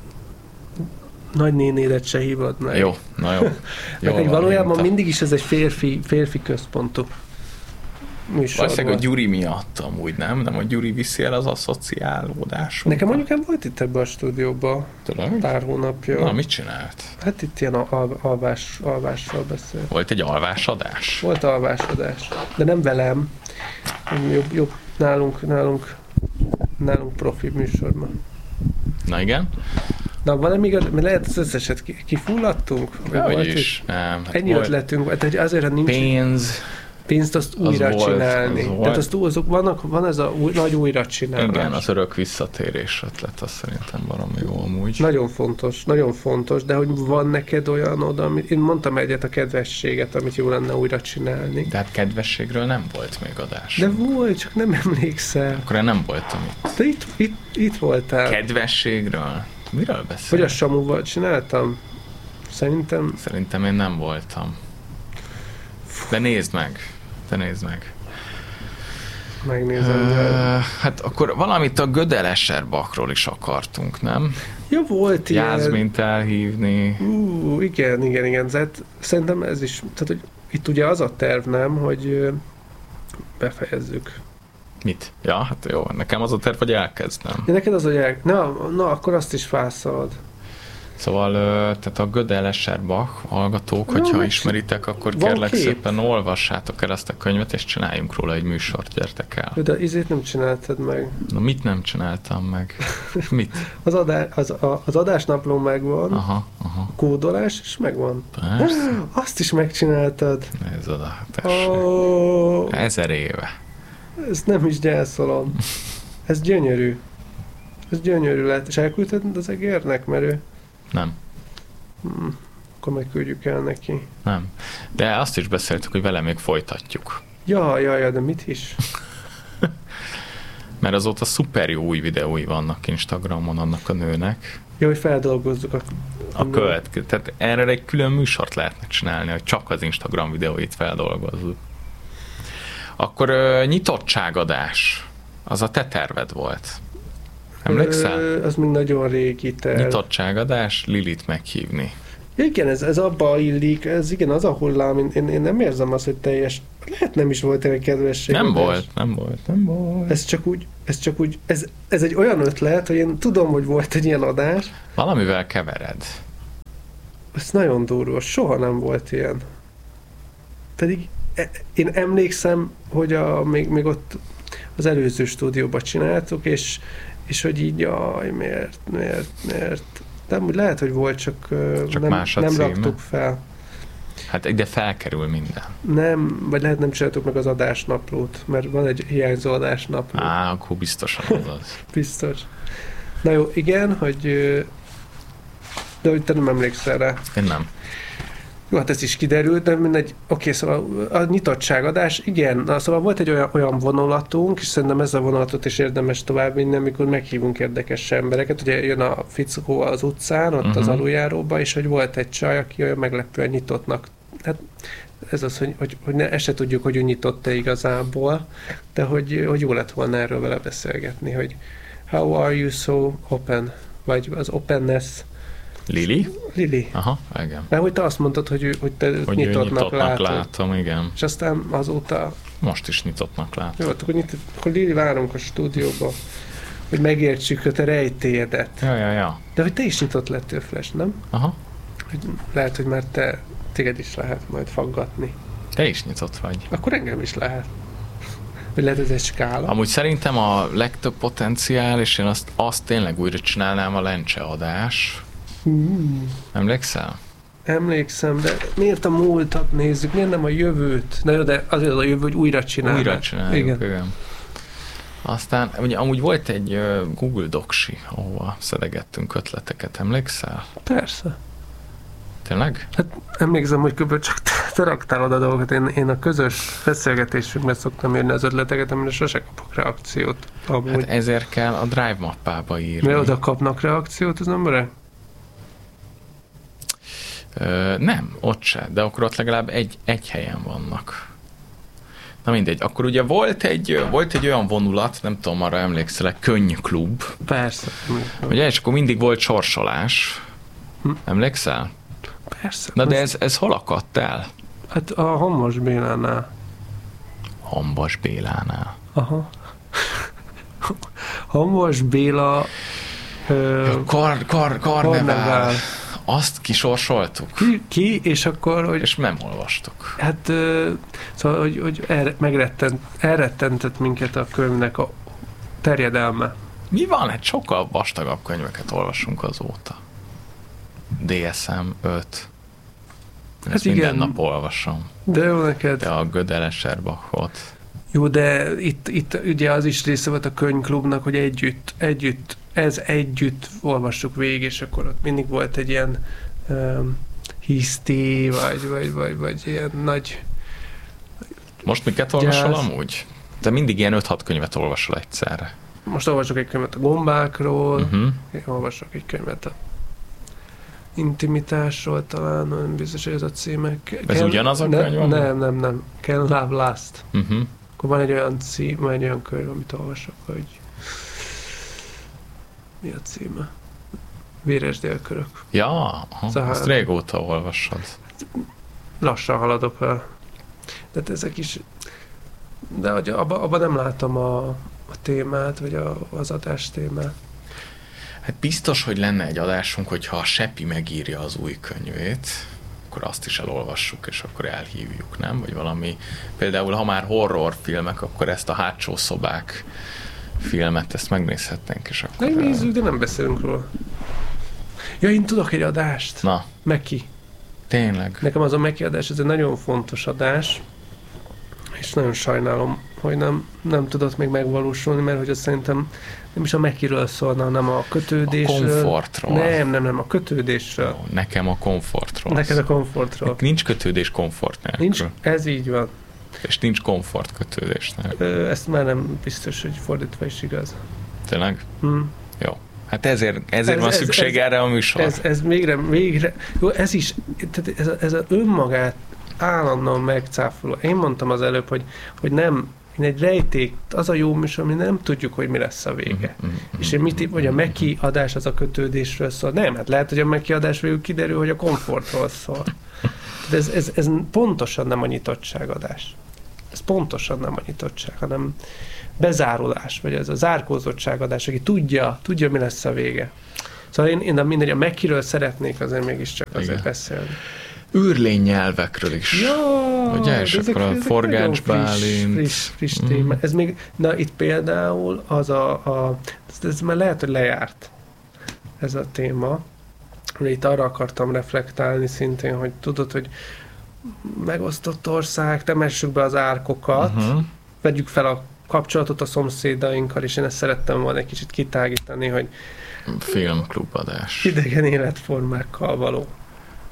nagynénédet se hívod meg. Jó, na jó. Meg valójában mindig is ez egy férfi központú műsor. Valószínűleg a Gyuri miatt amúgy nem, a Gyuri viszi el az asszociálódásunkat. Nekem anyukám volt itt ebben a stúdióban pár hónapja. Na, mit csinált? Hát itt ilyen alvásról beszélt. Volt egy alvásadás? Volt alvásadás, de nem velem. Jobb nálunk profi műsorban. Na igen? Na, valami igaz, mert lehet az összeset kifulladtunk? Vagyis, nem. Hát ennyi ötletünk, tehát azért, ha nincs... Pénzt azt újra csinálni. Tehát van ez a nagy újra csinálás. Igen, az örök visszatérés ötlet, az szerintem valami jó amúgy. Nagyon fontos, de hogy van neked olyan oda, amit én mondtam egyet, a kedvességet, amit jó lenne újra csinálni. De hát kedvességről nem volt még adás. De volt, csak nem emlékszel. Akkor én nem voltam itt. De itt voltál. Kedvességről? Miről beszél? Hogy a Samuval csináltam? Szerintem én nem voltam. De nézd meg. Megnézem. Hát akkor valamit a Gödel Escherbachról is akartunk, nem? Ja, volt ilyen. Jászmint elhívni. Igen. Tehát szerintem ez is, tehát hogy itt ugye az a terv, nem, hogy befejezzük. Mit? Ja, hát jó, nekem az a terv, hogy elkezdem. Ja, neked az, hogy Na, akkor azt is felszalad. Szóval, tehát a Gödel Escherbach hallgatók, hogyha ismeritek, akkor kérlek szépen olvassátok el ezt a könyvet, és csináljunk róla egy műsort, gyertek el. De izét nem csináltad meg. Na, mit nem csináltam meg? Mit? Az adásnapló megvan, aha. A kódolás is megvan. Persze. Azt is megcsináltad. Ez oda, tessék. 1000 éve. Ezt nem is gyászolom. Ez gyönyörű. Ez gyönyörű lett. És elküldted az egérnek, mert ő... Nem. Akkor megküldjük el neki. Nem. De azt is beszéltük, hogy vele még folytatjuk. Ja, de mit is? Mert azóta szuper jó új videói vannak Instagramon annak a nőnek. Jó, hogy feldolgozzuk a következő. Tehát erre egy külön műsort lehetne csinálni, hogy csak az Instagram videóit feldolgozzuk. Akkor nyitottságadás. Az a te terved volt. Emlékszel? Az még nagyon régi terv. Nyitottságadás, Lilit meghívni. Ja, igen, ez abba illik, ez igen, az a hullám, én nem érzem azt, hogy teljes, lehet nem is volt egy kedvesség. Nem volt. Ez csak úgy, ez egy olyan ötlet, hogy én tudom, hogy volt egy ilyen adás. Valamivel kevered. Ez nagyon durva, soha nem volt ilyen. Pedig én emlékszem, hogy még ott az előző stúdióban csináltuk, és hogy így, jaj, miért. De amúgy lehet, hogy volt, csak nem raktuk fel. Hát ide felkerül minden. Nem, vagy lehet nem csináltuk meg az adásnaplót, mert van egy hiányzó adásnapló. Akkor biztosan az. Biztos. Na jó, igen, hogy... De hogy te nem emlékszel rá. Én nem. Jó, hát ez is kiderült, de mindegy. Oké, szóval a nyitottságadás, igen, szóval volt egy olyan vonulatunk, és szerintem ez a vonulatot is érdemes továbbvinni, amikor meghívunk érdekes embereket. Ugye jön a fickó az utcán, ott az aluljáróba, és hogy volt egy csaj, aki olyan meglepően nyitottnak. Hát ez az, hogy ezt se tudjuk, hogy ő nyitott-e igazából, de hogy jó lett volna erről vele beszélgetni, hogy how are you so open? Vagy az openness. Lili. Aha, igen. Mert hogy te azt mondtad, hogy te hogy nyitottnak látom, igen. És aztán azóta... Most is nyitottnak látom. Jó, akkor Lili, várunk a stúdióba, hogy megértsük a te rejtélyedet. Ja. De hogy te is nyitott lettél, Flash, nem? Aha. Hogy lehet, hogy már téged is lehet majd faggatni. Te is nyitott vagy. Akkor engem is lehet. Vagy lehet ez egy skála? Amúgy szerintem a legtöbb potenciál, és én azt tényleg újra csinálnám, a lencseadás. Emlékszel? Emlékszem, de miért a múltat nézzük? Miért nem a jövőt? Na jó, de azért a jövő, hogy újra csináljuk. Újra csináljuk, igen. Aztán ugye, amúgy volt egy Google Docsi, ahova szedegettünk ötleteket, emlékszel? Persze. Tényleg? Hát emlékszem, hogy kb. Csak te raktálod a dolgokat. Én a közös beszélgetésünkben szoktam írni az ötleteket, amire sose kapok reakciót. Amúgy. Hát ezért kell a Drive mappába írni. Mert oda kapnak reakciót az emberek? Nem, ott se, de akkor ott legalább egy helyen vannak. Na mindegy, akkor ugye volt egy olyan vonulat, nem tudom, arra emlékszel, Könyvklub. Persze. Ugye, és akkor mindig volt sorsolás. Emlékszel? Persze. Na de ez hol akadt el? Hát a Hambas Bélánál. Hambas Bélánál. Aha. Hambas Béla... Karnevál. Azt kisorsoltuk. Ki, és akkor... Hogy, és nem olvastuk. Hát, szóval, hogy elrettentett minket a könyvnek a terjedelme. Mi van? Hát sokkal vastagabb könyveket olvasunk azóta. DSM 5. Ezt minden nap olvasom. De jó neked. De a Gödel Escherbachot. Jó, de itt ugye az is része volt a könyvklubnak, hogy együtt olvassuk végig, és akkor ott mindig volt egy ilyen hiszti, vagy ilyen nagy... Most miket olvasol amúgy? De mindig ilyen 5-6 könyvet olvasol egyszerre. Most olvasok egy könyvet a gombákról, én olvasok egy könyvet a intimitásról talán, nem biztos, hogy ez a címek. Ez ugyanaz a könyv? Nem. Can Love Last. Akkor van egy olyan könyv, amit olvasok, hogy mi a címe? Véres délkörök. Ja, ezt régóta olvasod. Lassan haladok el. De ezek is... De abban nem látom a témát, vagy az adás témát. Hát biztos, hogy lenne egy adásunk, hogyha a Seppi megírja az új könyvét, akkor azt is elolvassuk, és akkor elhívjuk, nem? Vagy valami, például ha már horrorfilmek, akkor ezt a Hátsó szobák filmet, ezt megnézhetnénk, és akkor... Megnézzük, de nem beszélünk róla. Ja, én tudok egy adást. Na. Meki. Tényleg. Nekem az a Meki adás, ez egy nagyon fontos adás, és nagyon sajnálom, hogy nem tudott még megvalósulni, mert hogy azt szerintem nem is a Mekiről szólna, hanem a kötődésről. A komfortról. Nem, a kötődésről. Ó, nekem a komfortról. Neked a komfortról. Nincs kötődés komfort nélkül. Nincs, ez így van. És nincs komfort kötődés nélkül. Ezt már nem biztos, hogy fordítva is igaz. Tényleg? Jó. Hát ezért van szükség erre a műsor. Ez végre. Jó, ez is, tehát ez a önmagát állandóan megcáfoló. Én mondtam az előbb, hogy nem, egy rejték, az a jó műsor, ami nem tudjuk, hogy mi lesz a vége. És én hogy a Meki adás az a kötődésről szól. Nem, hát lehet, hogy a Meki adás végül kiderül, hogy a komfortról szól. De ez pontosan nem a nyitottságadás. Ez pontosan nem a nyitottság, hanem bezárulás, vagy ez a zárkózottságadás, aki tudja, mi lesz a vége. Szóval én mindegy, a Mekiről szeretnék azért mégiscsak azért beszélni. Űrlény nyelvekről is. Ja, ugye? És akkor a Forgács Bálint. Friss téma. Ez még, na itt például az ez már lehet, hogy lejárt ez a téma. Itt arra akartam reflektálni szintén, hogy tudod, hogy megosztott ország, temessük be az árkokat, vegyük fel a kapcsolatot a szomszédainkkal, és én ezt szerettem volna egy kicsit kitágítani, hogy filmklubadás. Idegen életformákkal való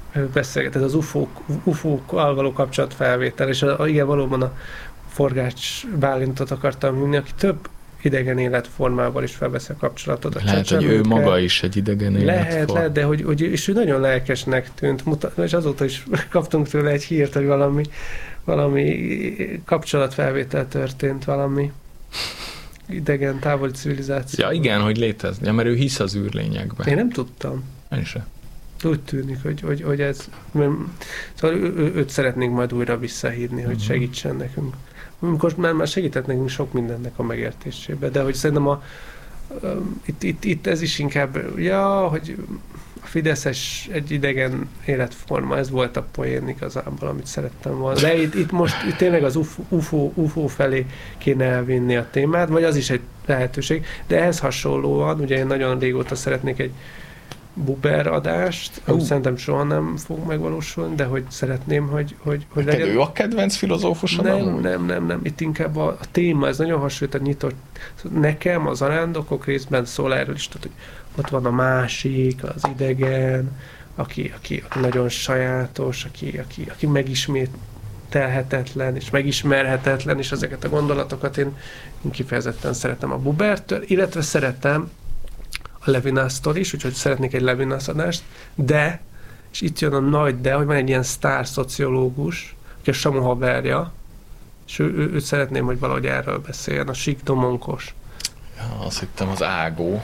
beszélgetett az UFO-kkal való kapcsolatfelvétel, és igen, valóban a Forgács Bálintot akartam hívni, aki több idegen életformával is felveszi a kapcsolatot. Lehet, hogy ő maga is egy idegen életform. Lehet, de és ő nagyon lelkesnek tűnt, és azóta is kaptunk tőle egy hírt, hogy valami kapcsolatfelvétel történt, valami idegen, távoli civilizáció. Ja, igen, hogy létezni. Ja, mert ő hisz az űrlényekben. Én nem tudtam. Én sem. Úgy tűnik, hogy ez... Szóval őt szeretnénk majd újra visszahívni, hogy segítsen nekünk. Amikor már segített nekünk sok mindennek a megértésébe, de hogy szerintem itt ez is inkább, hogy a fideszes egy idegen életforma, ez volt a poén igazából, amit szerettem volna. De itt most tényleg az UFO felé kéne elvinni a témát, vagy az is egy lehetőség, de ehhez hasonlóan, ugye én nagyon régóta szeretnék egy Buber adást, ami szerintem soha nem fog megvalósulni, de hogy szeretném, hogy legyen. Ő a kedvenc filozófusod? Nem. Itt inkább a téma, ez nagyon hasonlít a nyitott. Nekem az arándokok részben szól erről is, hogy ott van a másik, az idegen, aki nagyon sajátos, aki megismételhetetlen és megismerhetetlen, és ezeket a gondolatokat én kifejezetten szeretem a Bubertől, illetve szeretem a Levinásztól is, úgyhogy szeretnék egy Levinász adást, de, és itt jön a nagy de, hogy van egy ilyen sztár szociológus, aki a Samu haverja, és őt szeretném, hogy valahogy erről beszéljen, a Sík Domonkos. Ja, azt hittem az Ágó.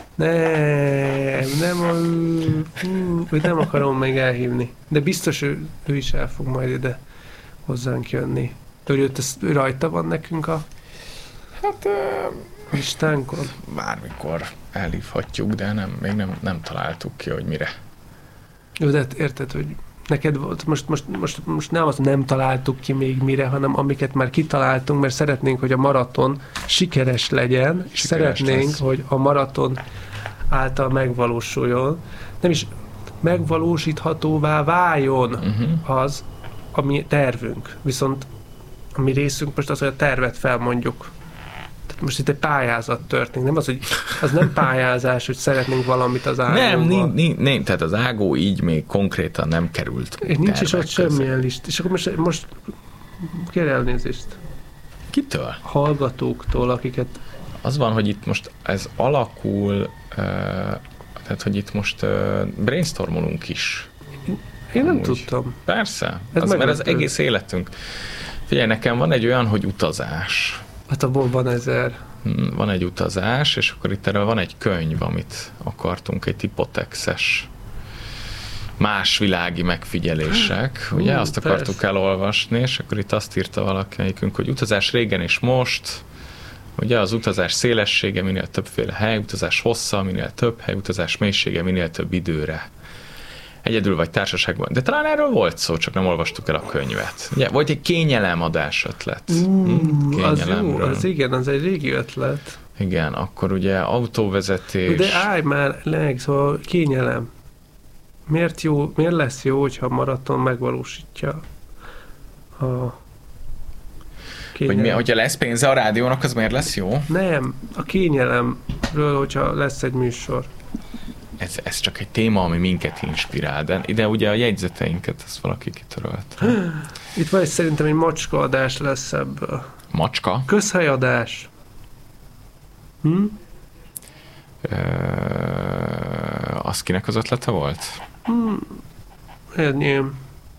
Őt nem akarom még elhívni, de biztos ő is el fog majd ide hozzánk jönni. Ő rajta van nekünk a listánkon? Bármikor elhívhatjuk, de még nem találtuk ki, hogy mire. Jó, de érted, hogy neked volt, most nem azt nem találtuk ki még mire, hanem amiket már kitaláltunk, mert szeretnénk, hogy a maraton sikeres legyen, és szeretnénk, lesz, hogy a maraton által megvalósuljon. Nem is megvalósíthatóvá váljon az, ami tervünk. Viszont a mi részünk most az, hogy a tervet felmondjuk. Tehát most itt egy pályázat történik. Nem az, hogy az nem pályázás, hogy szeretnénk valamit az Ágóval. Nem, tehát az Ágó így még konkrétan nem került. Nincs is ott semmilyen list. És akkor most kér elnézést. Kitől? Hallgatóktól, akiket... Az van, hogy itt most ez alakul, tehát, hogy itt most brainstormolunk is. Én nem tudtam. Persze, mert az egész életünk. Figyelj, nekem van egy olyan, hogy utazás. Hát abból van 1000. Van egy utazás, és akkor itt erről van egy könyv, amit akartunk, egy hipotexes más világi megfigyelések. Ugye azt akartuk elolvasni, és akkor itt azt írta valakikünk, hogy utazás régen és most, ugye az utazás szélessége minél többféle hely, utazás hossza minél több hely, utazás mélysége minél több időre. Egyedül vagy társaságban. De talán erről volt szó, csak nem olvastuk el a könyvet. Ugye, volt egy kényelem adás ötlet. Kényelemről. Az igen, az egy régi ötlet. Igen, akkor ugye autóvezetés. De állj már szóval kényelem. Miért lesz jó, hogyha a maraton megvalósítja a hogy hogyha lesz pénze a rádiónak, az miért lesz jó? Nem, a kényelemről, hogyha lesz egy műsor. Ez csak egy téma, ami minket inspirál, de ide ugye a jegyzeteinket, ezt valaki kitörölt. Itt van szerintem egy macska adás lesz ebből. Macska? Közhelyadás. Az kinek az ötlete volt? Enyém.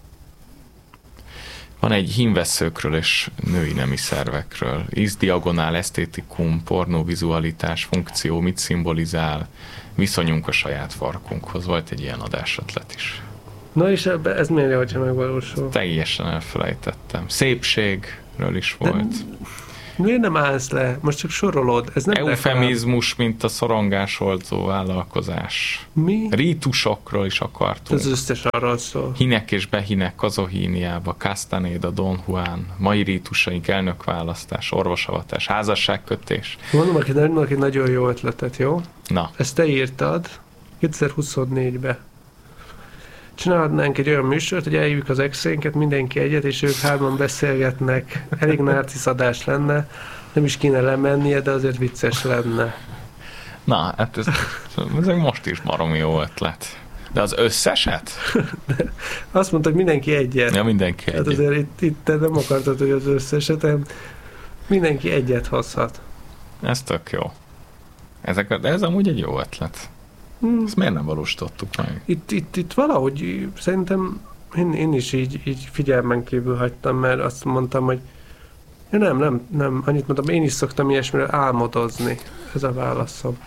Van egy hímvesszőkről és női nemi szervekről. Ízdiagonál, esztétikum, pornóvizualitás, funkció, mit szimbolizál, viszonyunk a saját farkunkhoz. Volt egy ilyen adásötlet is. Na és ez miért jó, hogyha megvalósul? Teljesen elfelejtettem. Szépségről is volt. Miért nem állsz le? Most csak sorolod. Ez nem eufemizmus, mint a szorongásoltó vállalkozás. Mi? Rítusokról is akartunk. Ez összes arról szól. Hinek és behinek Kazohíniába, Castaneda, Don Juan, mai rítusaink, elnökválasztás, orvosavatás, házasságkötés. Mondom egy nagyon jó ötletet, jó? Na. Ezt te írtad 2024-be. Csinálhatnánk egy olyan műsort, hogy eljövjük az exénket, mindenki egyet, és ők hárman beszélgetnek. Elég narciszadás lenne, nem is kéne lemennie, de azért vicces lenne. Na, hát ez most is baromi jó ötlet. De az összeset? Azt mondta, hogy mindenki egyet. Ja, mindenki egyet. Hát azért itt te nem akartad, hogy az összeset, hanem mindenki egyet hozhat. Ez tök jó. De ez amúgy egy jó ötlet. Ezt miért nem valósítottuk meg? Itt valahogy szerintem én is így figyelmen kívül hagytam, mert azt mondtam, hogy ja, nem, annyit mondtam, én is szoktam ilyesmire álmodozni. Ez a válaszom.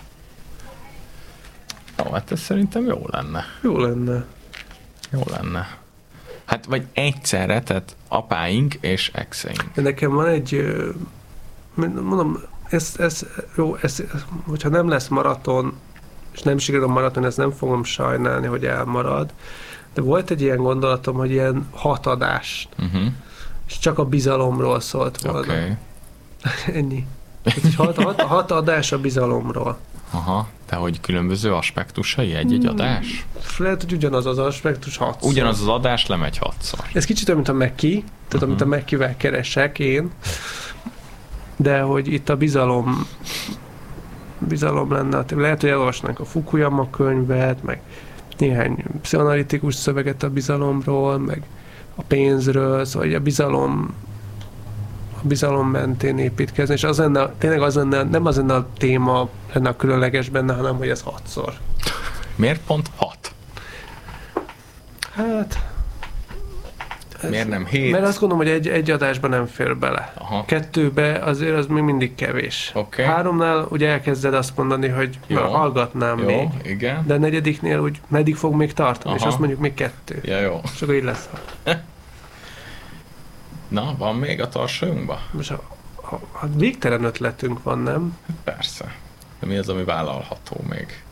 Jó, hát ez szerintem jó lenne. Jó lenne. Jó lenne. Hát vagy egyszerre, tehát apáink és exeink. De nekem van egy, mondom, hogyha nem lesz maraton, és nem sikerül a maraton, ezt nem fogom sajnálni, hogy elmarad. De volt egy ilyen gondolatom, hogy ilyen 6 adást, és csak a bizalomról szólt volna. Okay. Ennyi. 6 adás a bizalomról. Aha, de hogy különböző aspektusai egy-egy adás? Lehet, hogy ugyanaz az aspektus 6-szor. Ugyanaz az adás lemegy 6-szor. Ez kicsit olyan, mint a Meki, tehát amit a Mekivel keresek én, de hogy itt a bizalom lenne. Lehet, hogy elolvasnánk a Fukuyama könyvet, meg néhány pszichoanalitikus szöveget a bizalomról, meg a pénzről, szóval a bizalom mentén építkezni, és tényleg nem az lenne a téma, lenne a különleges benne, hanem hogy ez 6-szor. Miért pont 6? Hát... Miért nem 7? Mert azt gondolom, hogy egy adásban nem fér bele. Aha. 2-be azért az még mindig kevés. Okay. 3-nál ugye elkezded azt mondani, hogy hallgatnám jó, még. Igen. De a 4-nél úgy meddig fog még tartani, és azt mondjuk még 2. Ja, jó. És akkor így lesz. Na, van még a tarsolyunkba? Most a végtelen ötletünk van, nem? Persze. De mi az, ami vállalható még?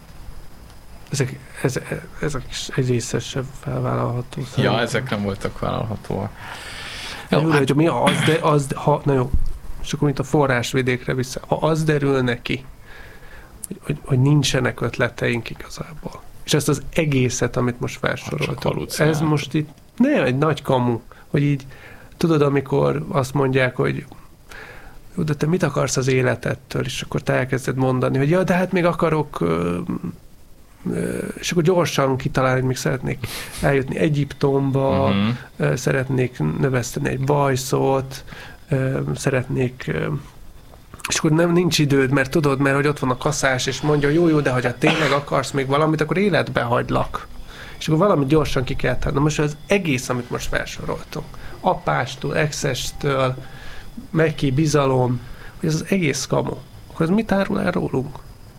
Ez a kis egy része sem felvállalható. Ja, ezek nem voltak vállalhatóak. Jó, hát... hogy mi na jó, és akkor mint a forrásvidékre vissza, ha az derül neki, hogy nincsenek ötleteink igazából, és ezt az egészet, amit most felsoroltunk, ez most itt nem egy nagy kamu, hogy így, tudod, amikor azt mondják, hogy jó, de te mit akarsz az életettől, és akkor te elkezded mondani, hogy ja, de hát még akarok, és akkor gyorsan kitalálni, hogy még szeretnék eljutni Egyiptomba, szeretnék növeszteni egy bajszot, szeretnék, és akkor nincs időd, mert tudod, mert hogy ott van a kaszás, és mondja, jó, de ha tényleg akarsz még valamit, akkor életbe hagylak. És akkor valamit gyorsan ki kell tenni. Most az egész, amit most felsoroltunk, apástól, exestől, Meki, bizalom, hogy ez az egész kamu, akkor ez mit árul el rólunk?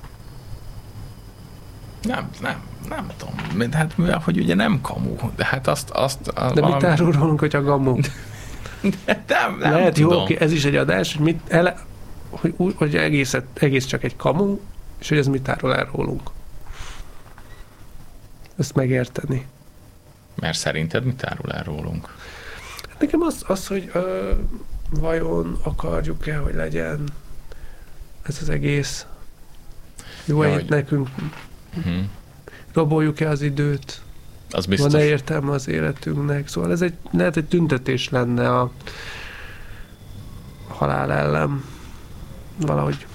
Nem tudom. Hát mivel, hogy ugye nem kamu, de hát azt de valami... mit árul rólunk, hogyha gamu? Nem lehet, tudom. Jó, oké, ez is egy adás, hogy egész csak egy kamu, és hogy ez mit árul el rólunk. Ezt megérteni. Mert szerinted mit árul el rólunk? Nekem az hogy vajon akarjuk-e, hogy legyen ez az egész jó hogy... nekünk, raboljuk-e az időt, az biztos. Van-e értelme az életünknek, szóval ez lehet egy tüntetés lenne a halál ellen valahogy.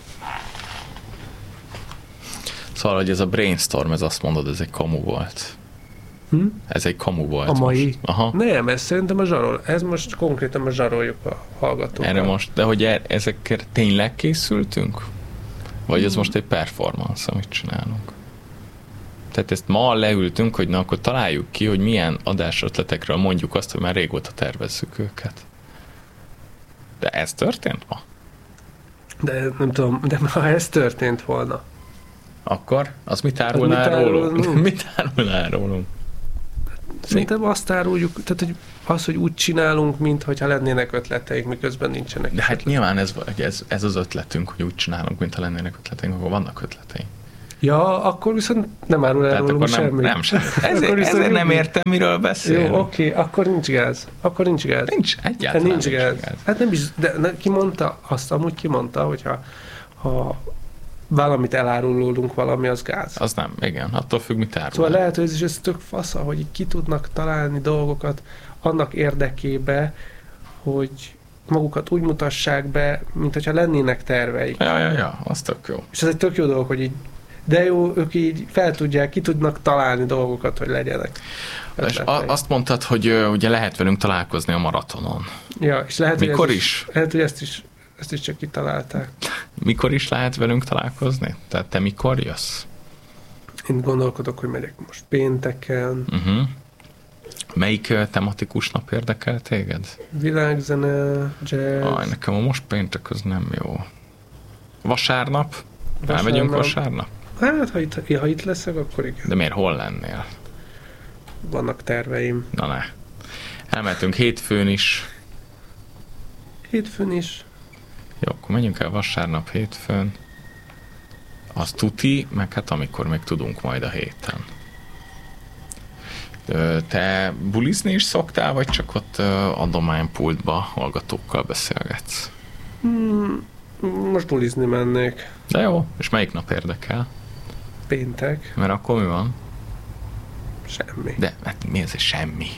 Szóval, hogy ez a brainstorm, ez azt mondod, ez egy kamu volt. Ez egy kamu volt. A mai? Most. Aha. Nem, ez szerintem a zsarol. Ez most konkrétan a zsaroljuk a hallgatókat. Erre most, de hogy ezekkel tényleg készültünk? Vagy ez most egy performance, amit csinálunk? Tehát ezt ma leültünk, hogy na akkor találjuk ki, hogy milyen adásötletekről mondjuk azt, hogy már régóta tervezzük őket. De ez történt ma? De nem tudom, de ha ez történt volna. Akkor? Az mit árulná rólunk? Mit árulná rólunk? Szerintem azt áruljuk, tehát hogy az, hogy úgy csinálunk, mintha lennének ötleteink, miközben nincsenek. De hát nyilván ez az ötletünk, hogy úgy csinálunk, mintha lennének ötleteink, akkor vannak ötleteink. Ja, akkor viszont nem árul el rólunk semmi. Nem semmi. Ezért nem értem, miről beszélünk. Jó, oké, akkor nincs gáz. Nincs, egyáltalán nincs gáz. Hát nem is, de ki mondta, azt amúgy kimondta, hogyha valamit elárulunk, valami az gáz. Az nem, igen, attól függ, mit árul. Szóval lehet, hogy ez tök fasza, hogy ki tudnak találni dolgokat annak érdekébe, hogy magukat úgy mutassák be, mint hogyha lennének terveik. Ja, az tök jó. És ez egy tök jó dolog, hogy így De jó, ők így ki tudnak találni dolgokat, hogy legyenek. És azt mondtad, hogy ugye lehet velünk találkozni a maratonon. Ja, és lehet, mikor hogy is? Lehet, hogy ezt is csak kitalálták. Mikor is lehet velünk találkozni? Tehát te mikor jössz? Én gondolkodok, hogy megyek most pénteken. Melyik tematikus nap érdekel téged? Világzene, jazz. Nekem a most péntek az nem jó. Vasárnap? Elmegyünk vasárnap? Hát, ha itt leszek, akkor igen. De miért? Hol lennél? Vannak terveim. Na ne. Elmehetünk hétfőn is. Hétfőn is. Jó, akkor menjünk el vasárnap, hétfőn. Az tuti, meg hát amikor még tudunk majd a héten. Te bulizni is szoktál, vagy csak ott adománypultba hallgatókkal beszélgetsz? Most bulizni mennék. De jó, és melyik nap érdekel? Péntek. Mert akkor mi van? Semmi. De hát mi ez semmi?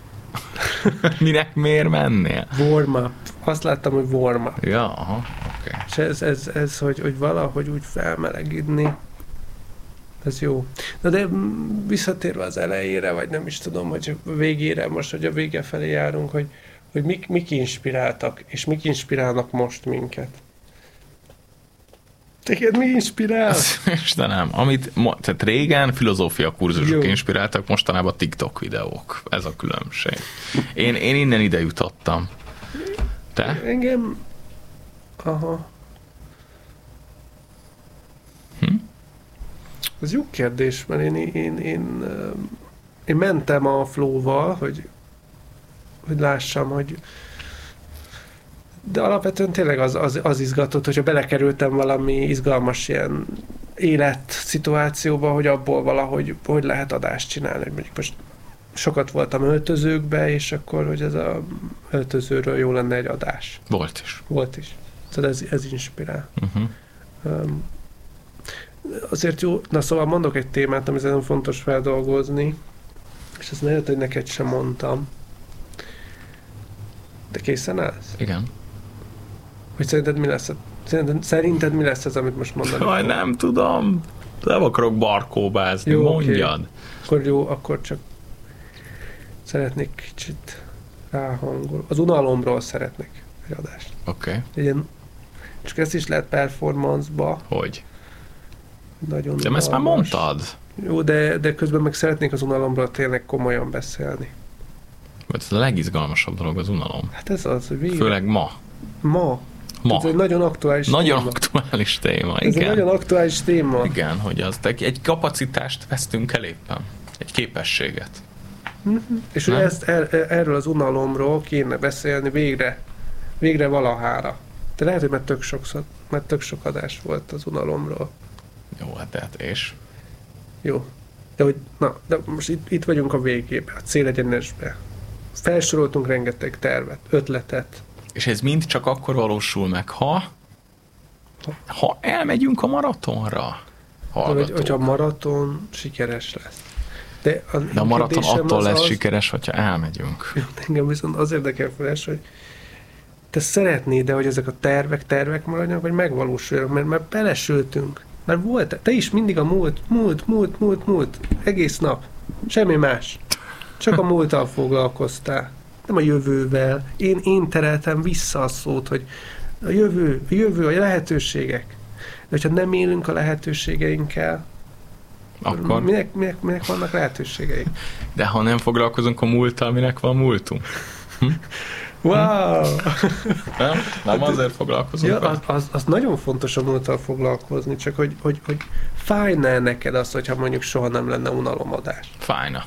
Miért mennél? Warm-up. Azt láttam, hogy warm-up. Ja, aha, oké. És ez hogy valahogy úgy felmelegidni. Ez jó. Na de visszatérve az elejére, vagy nem is tudom, hogy a végére, most, hogy a vége felé járunk, hogy mik inspiráltak, és mik inspirálnak most minket. Téged mi inspirál? Istenem, tehát régen filozófia kurzusok inspiráltak, mostanában TikTok videók. Ez a különbség. Én innen ide jutottam. Te? Engem... Aha. Ez jó kérdés, mert én mentem a flow-val, hogy lássam, hogy de alapvetően tényleg az izgatott, hogyha belekerültem valami izgalmas ilyen életszituációba, hogy abból valahogy hogy lehet adást csinálni, hogy mondjuk most sokat voltam öltözőkbe, és akkor, hogy ez a öltözőről jó lenne egy adás. Volt is. Tehát ez inspirál. Azért jó, na szóval mondok egy témát, ami nagyon fontos feldolgozni, és ezt lehet, hogy neked sem mondtam. De készen állsz? Igen. Hogy szerinted mi lesz ez, amit most mondani? Jaj, nem tudom. Nem akarok barkóbázni, jó, mondjad. Okay. Akkor csak szeretnék kicsit ráhangolni. Az unalomról szeretnék egy adást. Oké. Csak ezt is lehet performance-ba. Hogy? Nagyon de ezt már mondtad. Jó, de közben meg szeretnék az unalomról tényleg komolyan beszélni. Ez a legizgalmasabb dolog az unalom. Hát ez az, hogy végre. Főleg ma. Ez egy nagyon aktuális téma. Ez egy nagyon aktuális téma. Igen, hogy az egy kapacitást vesztünk el éppen. Egy képességet. És hogy erről az unalomról kéne beszélni végre valahára. De lehet, hogy mert tök sok adás volt az unalomról. Jó, hát és? Jó. De most itt vagyunk a végében, a célegyenesben. Felsoroltunk rengeteg tervet, ötletet. És ez mind csak akkor valósul meg, ha elmegyünk a maratonra. Hogyha a maraton sikeres lesz. De a maraton attól lesz sikeres, hogyha elmegyünk. Engem viszont az érdekel feles, hogy te szeretnéd, de hogy ezek a tervek maradjanak, vagy megvalósuljanak, mert belesültünk. Mert volt, te is mindig a múlt, egész nap. Semmi más. Csak a múlttal foglalkoztál. Nem a jövővel. Én tereltem vissza a szót, hogy a jövő, a lehetőségek. De hogyha nem élünk a lehetőségeinkkel, akkor minek vannak lehetőségeink? De ha nem foglalkozunk a múlttal, minek van múltunk? Wow! Nem azért foglalkozunk? Ja, az nagyon fontos a múlttal foglalkozni, csak hogy fájna neked az, hogyha mondjuk soha nem lenne unalomadás? Fájna.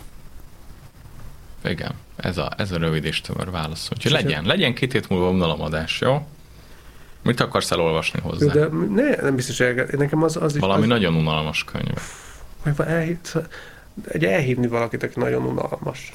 Igen, ez a rövid és tömör válasz. Úgyhogy legyen 2 hét múlva unalomadás, jó? Mit akarsz elolvasni hozzá? Jó, de nem biztos, nekem az is... Valami nagyon unalmas könyv. Elhívni valakit, aki nagyon unalmas.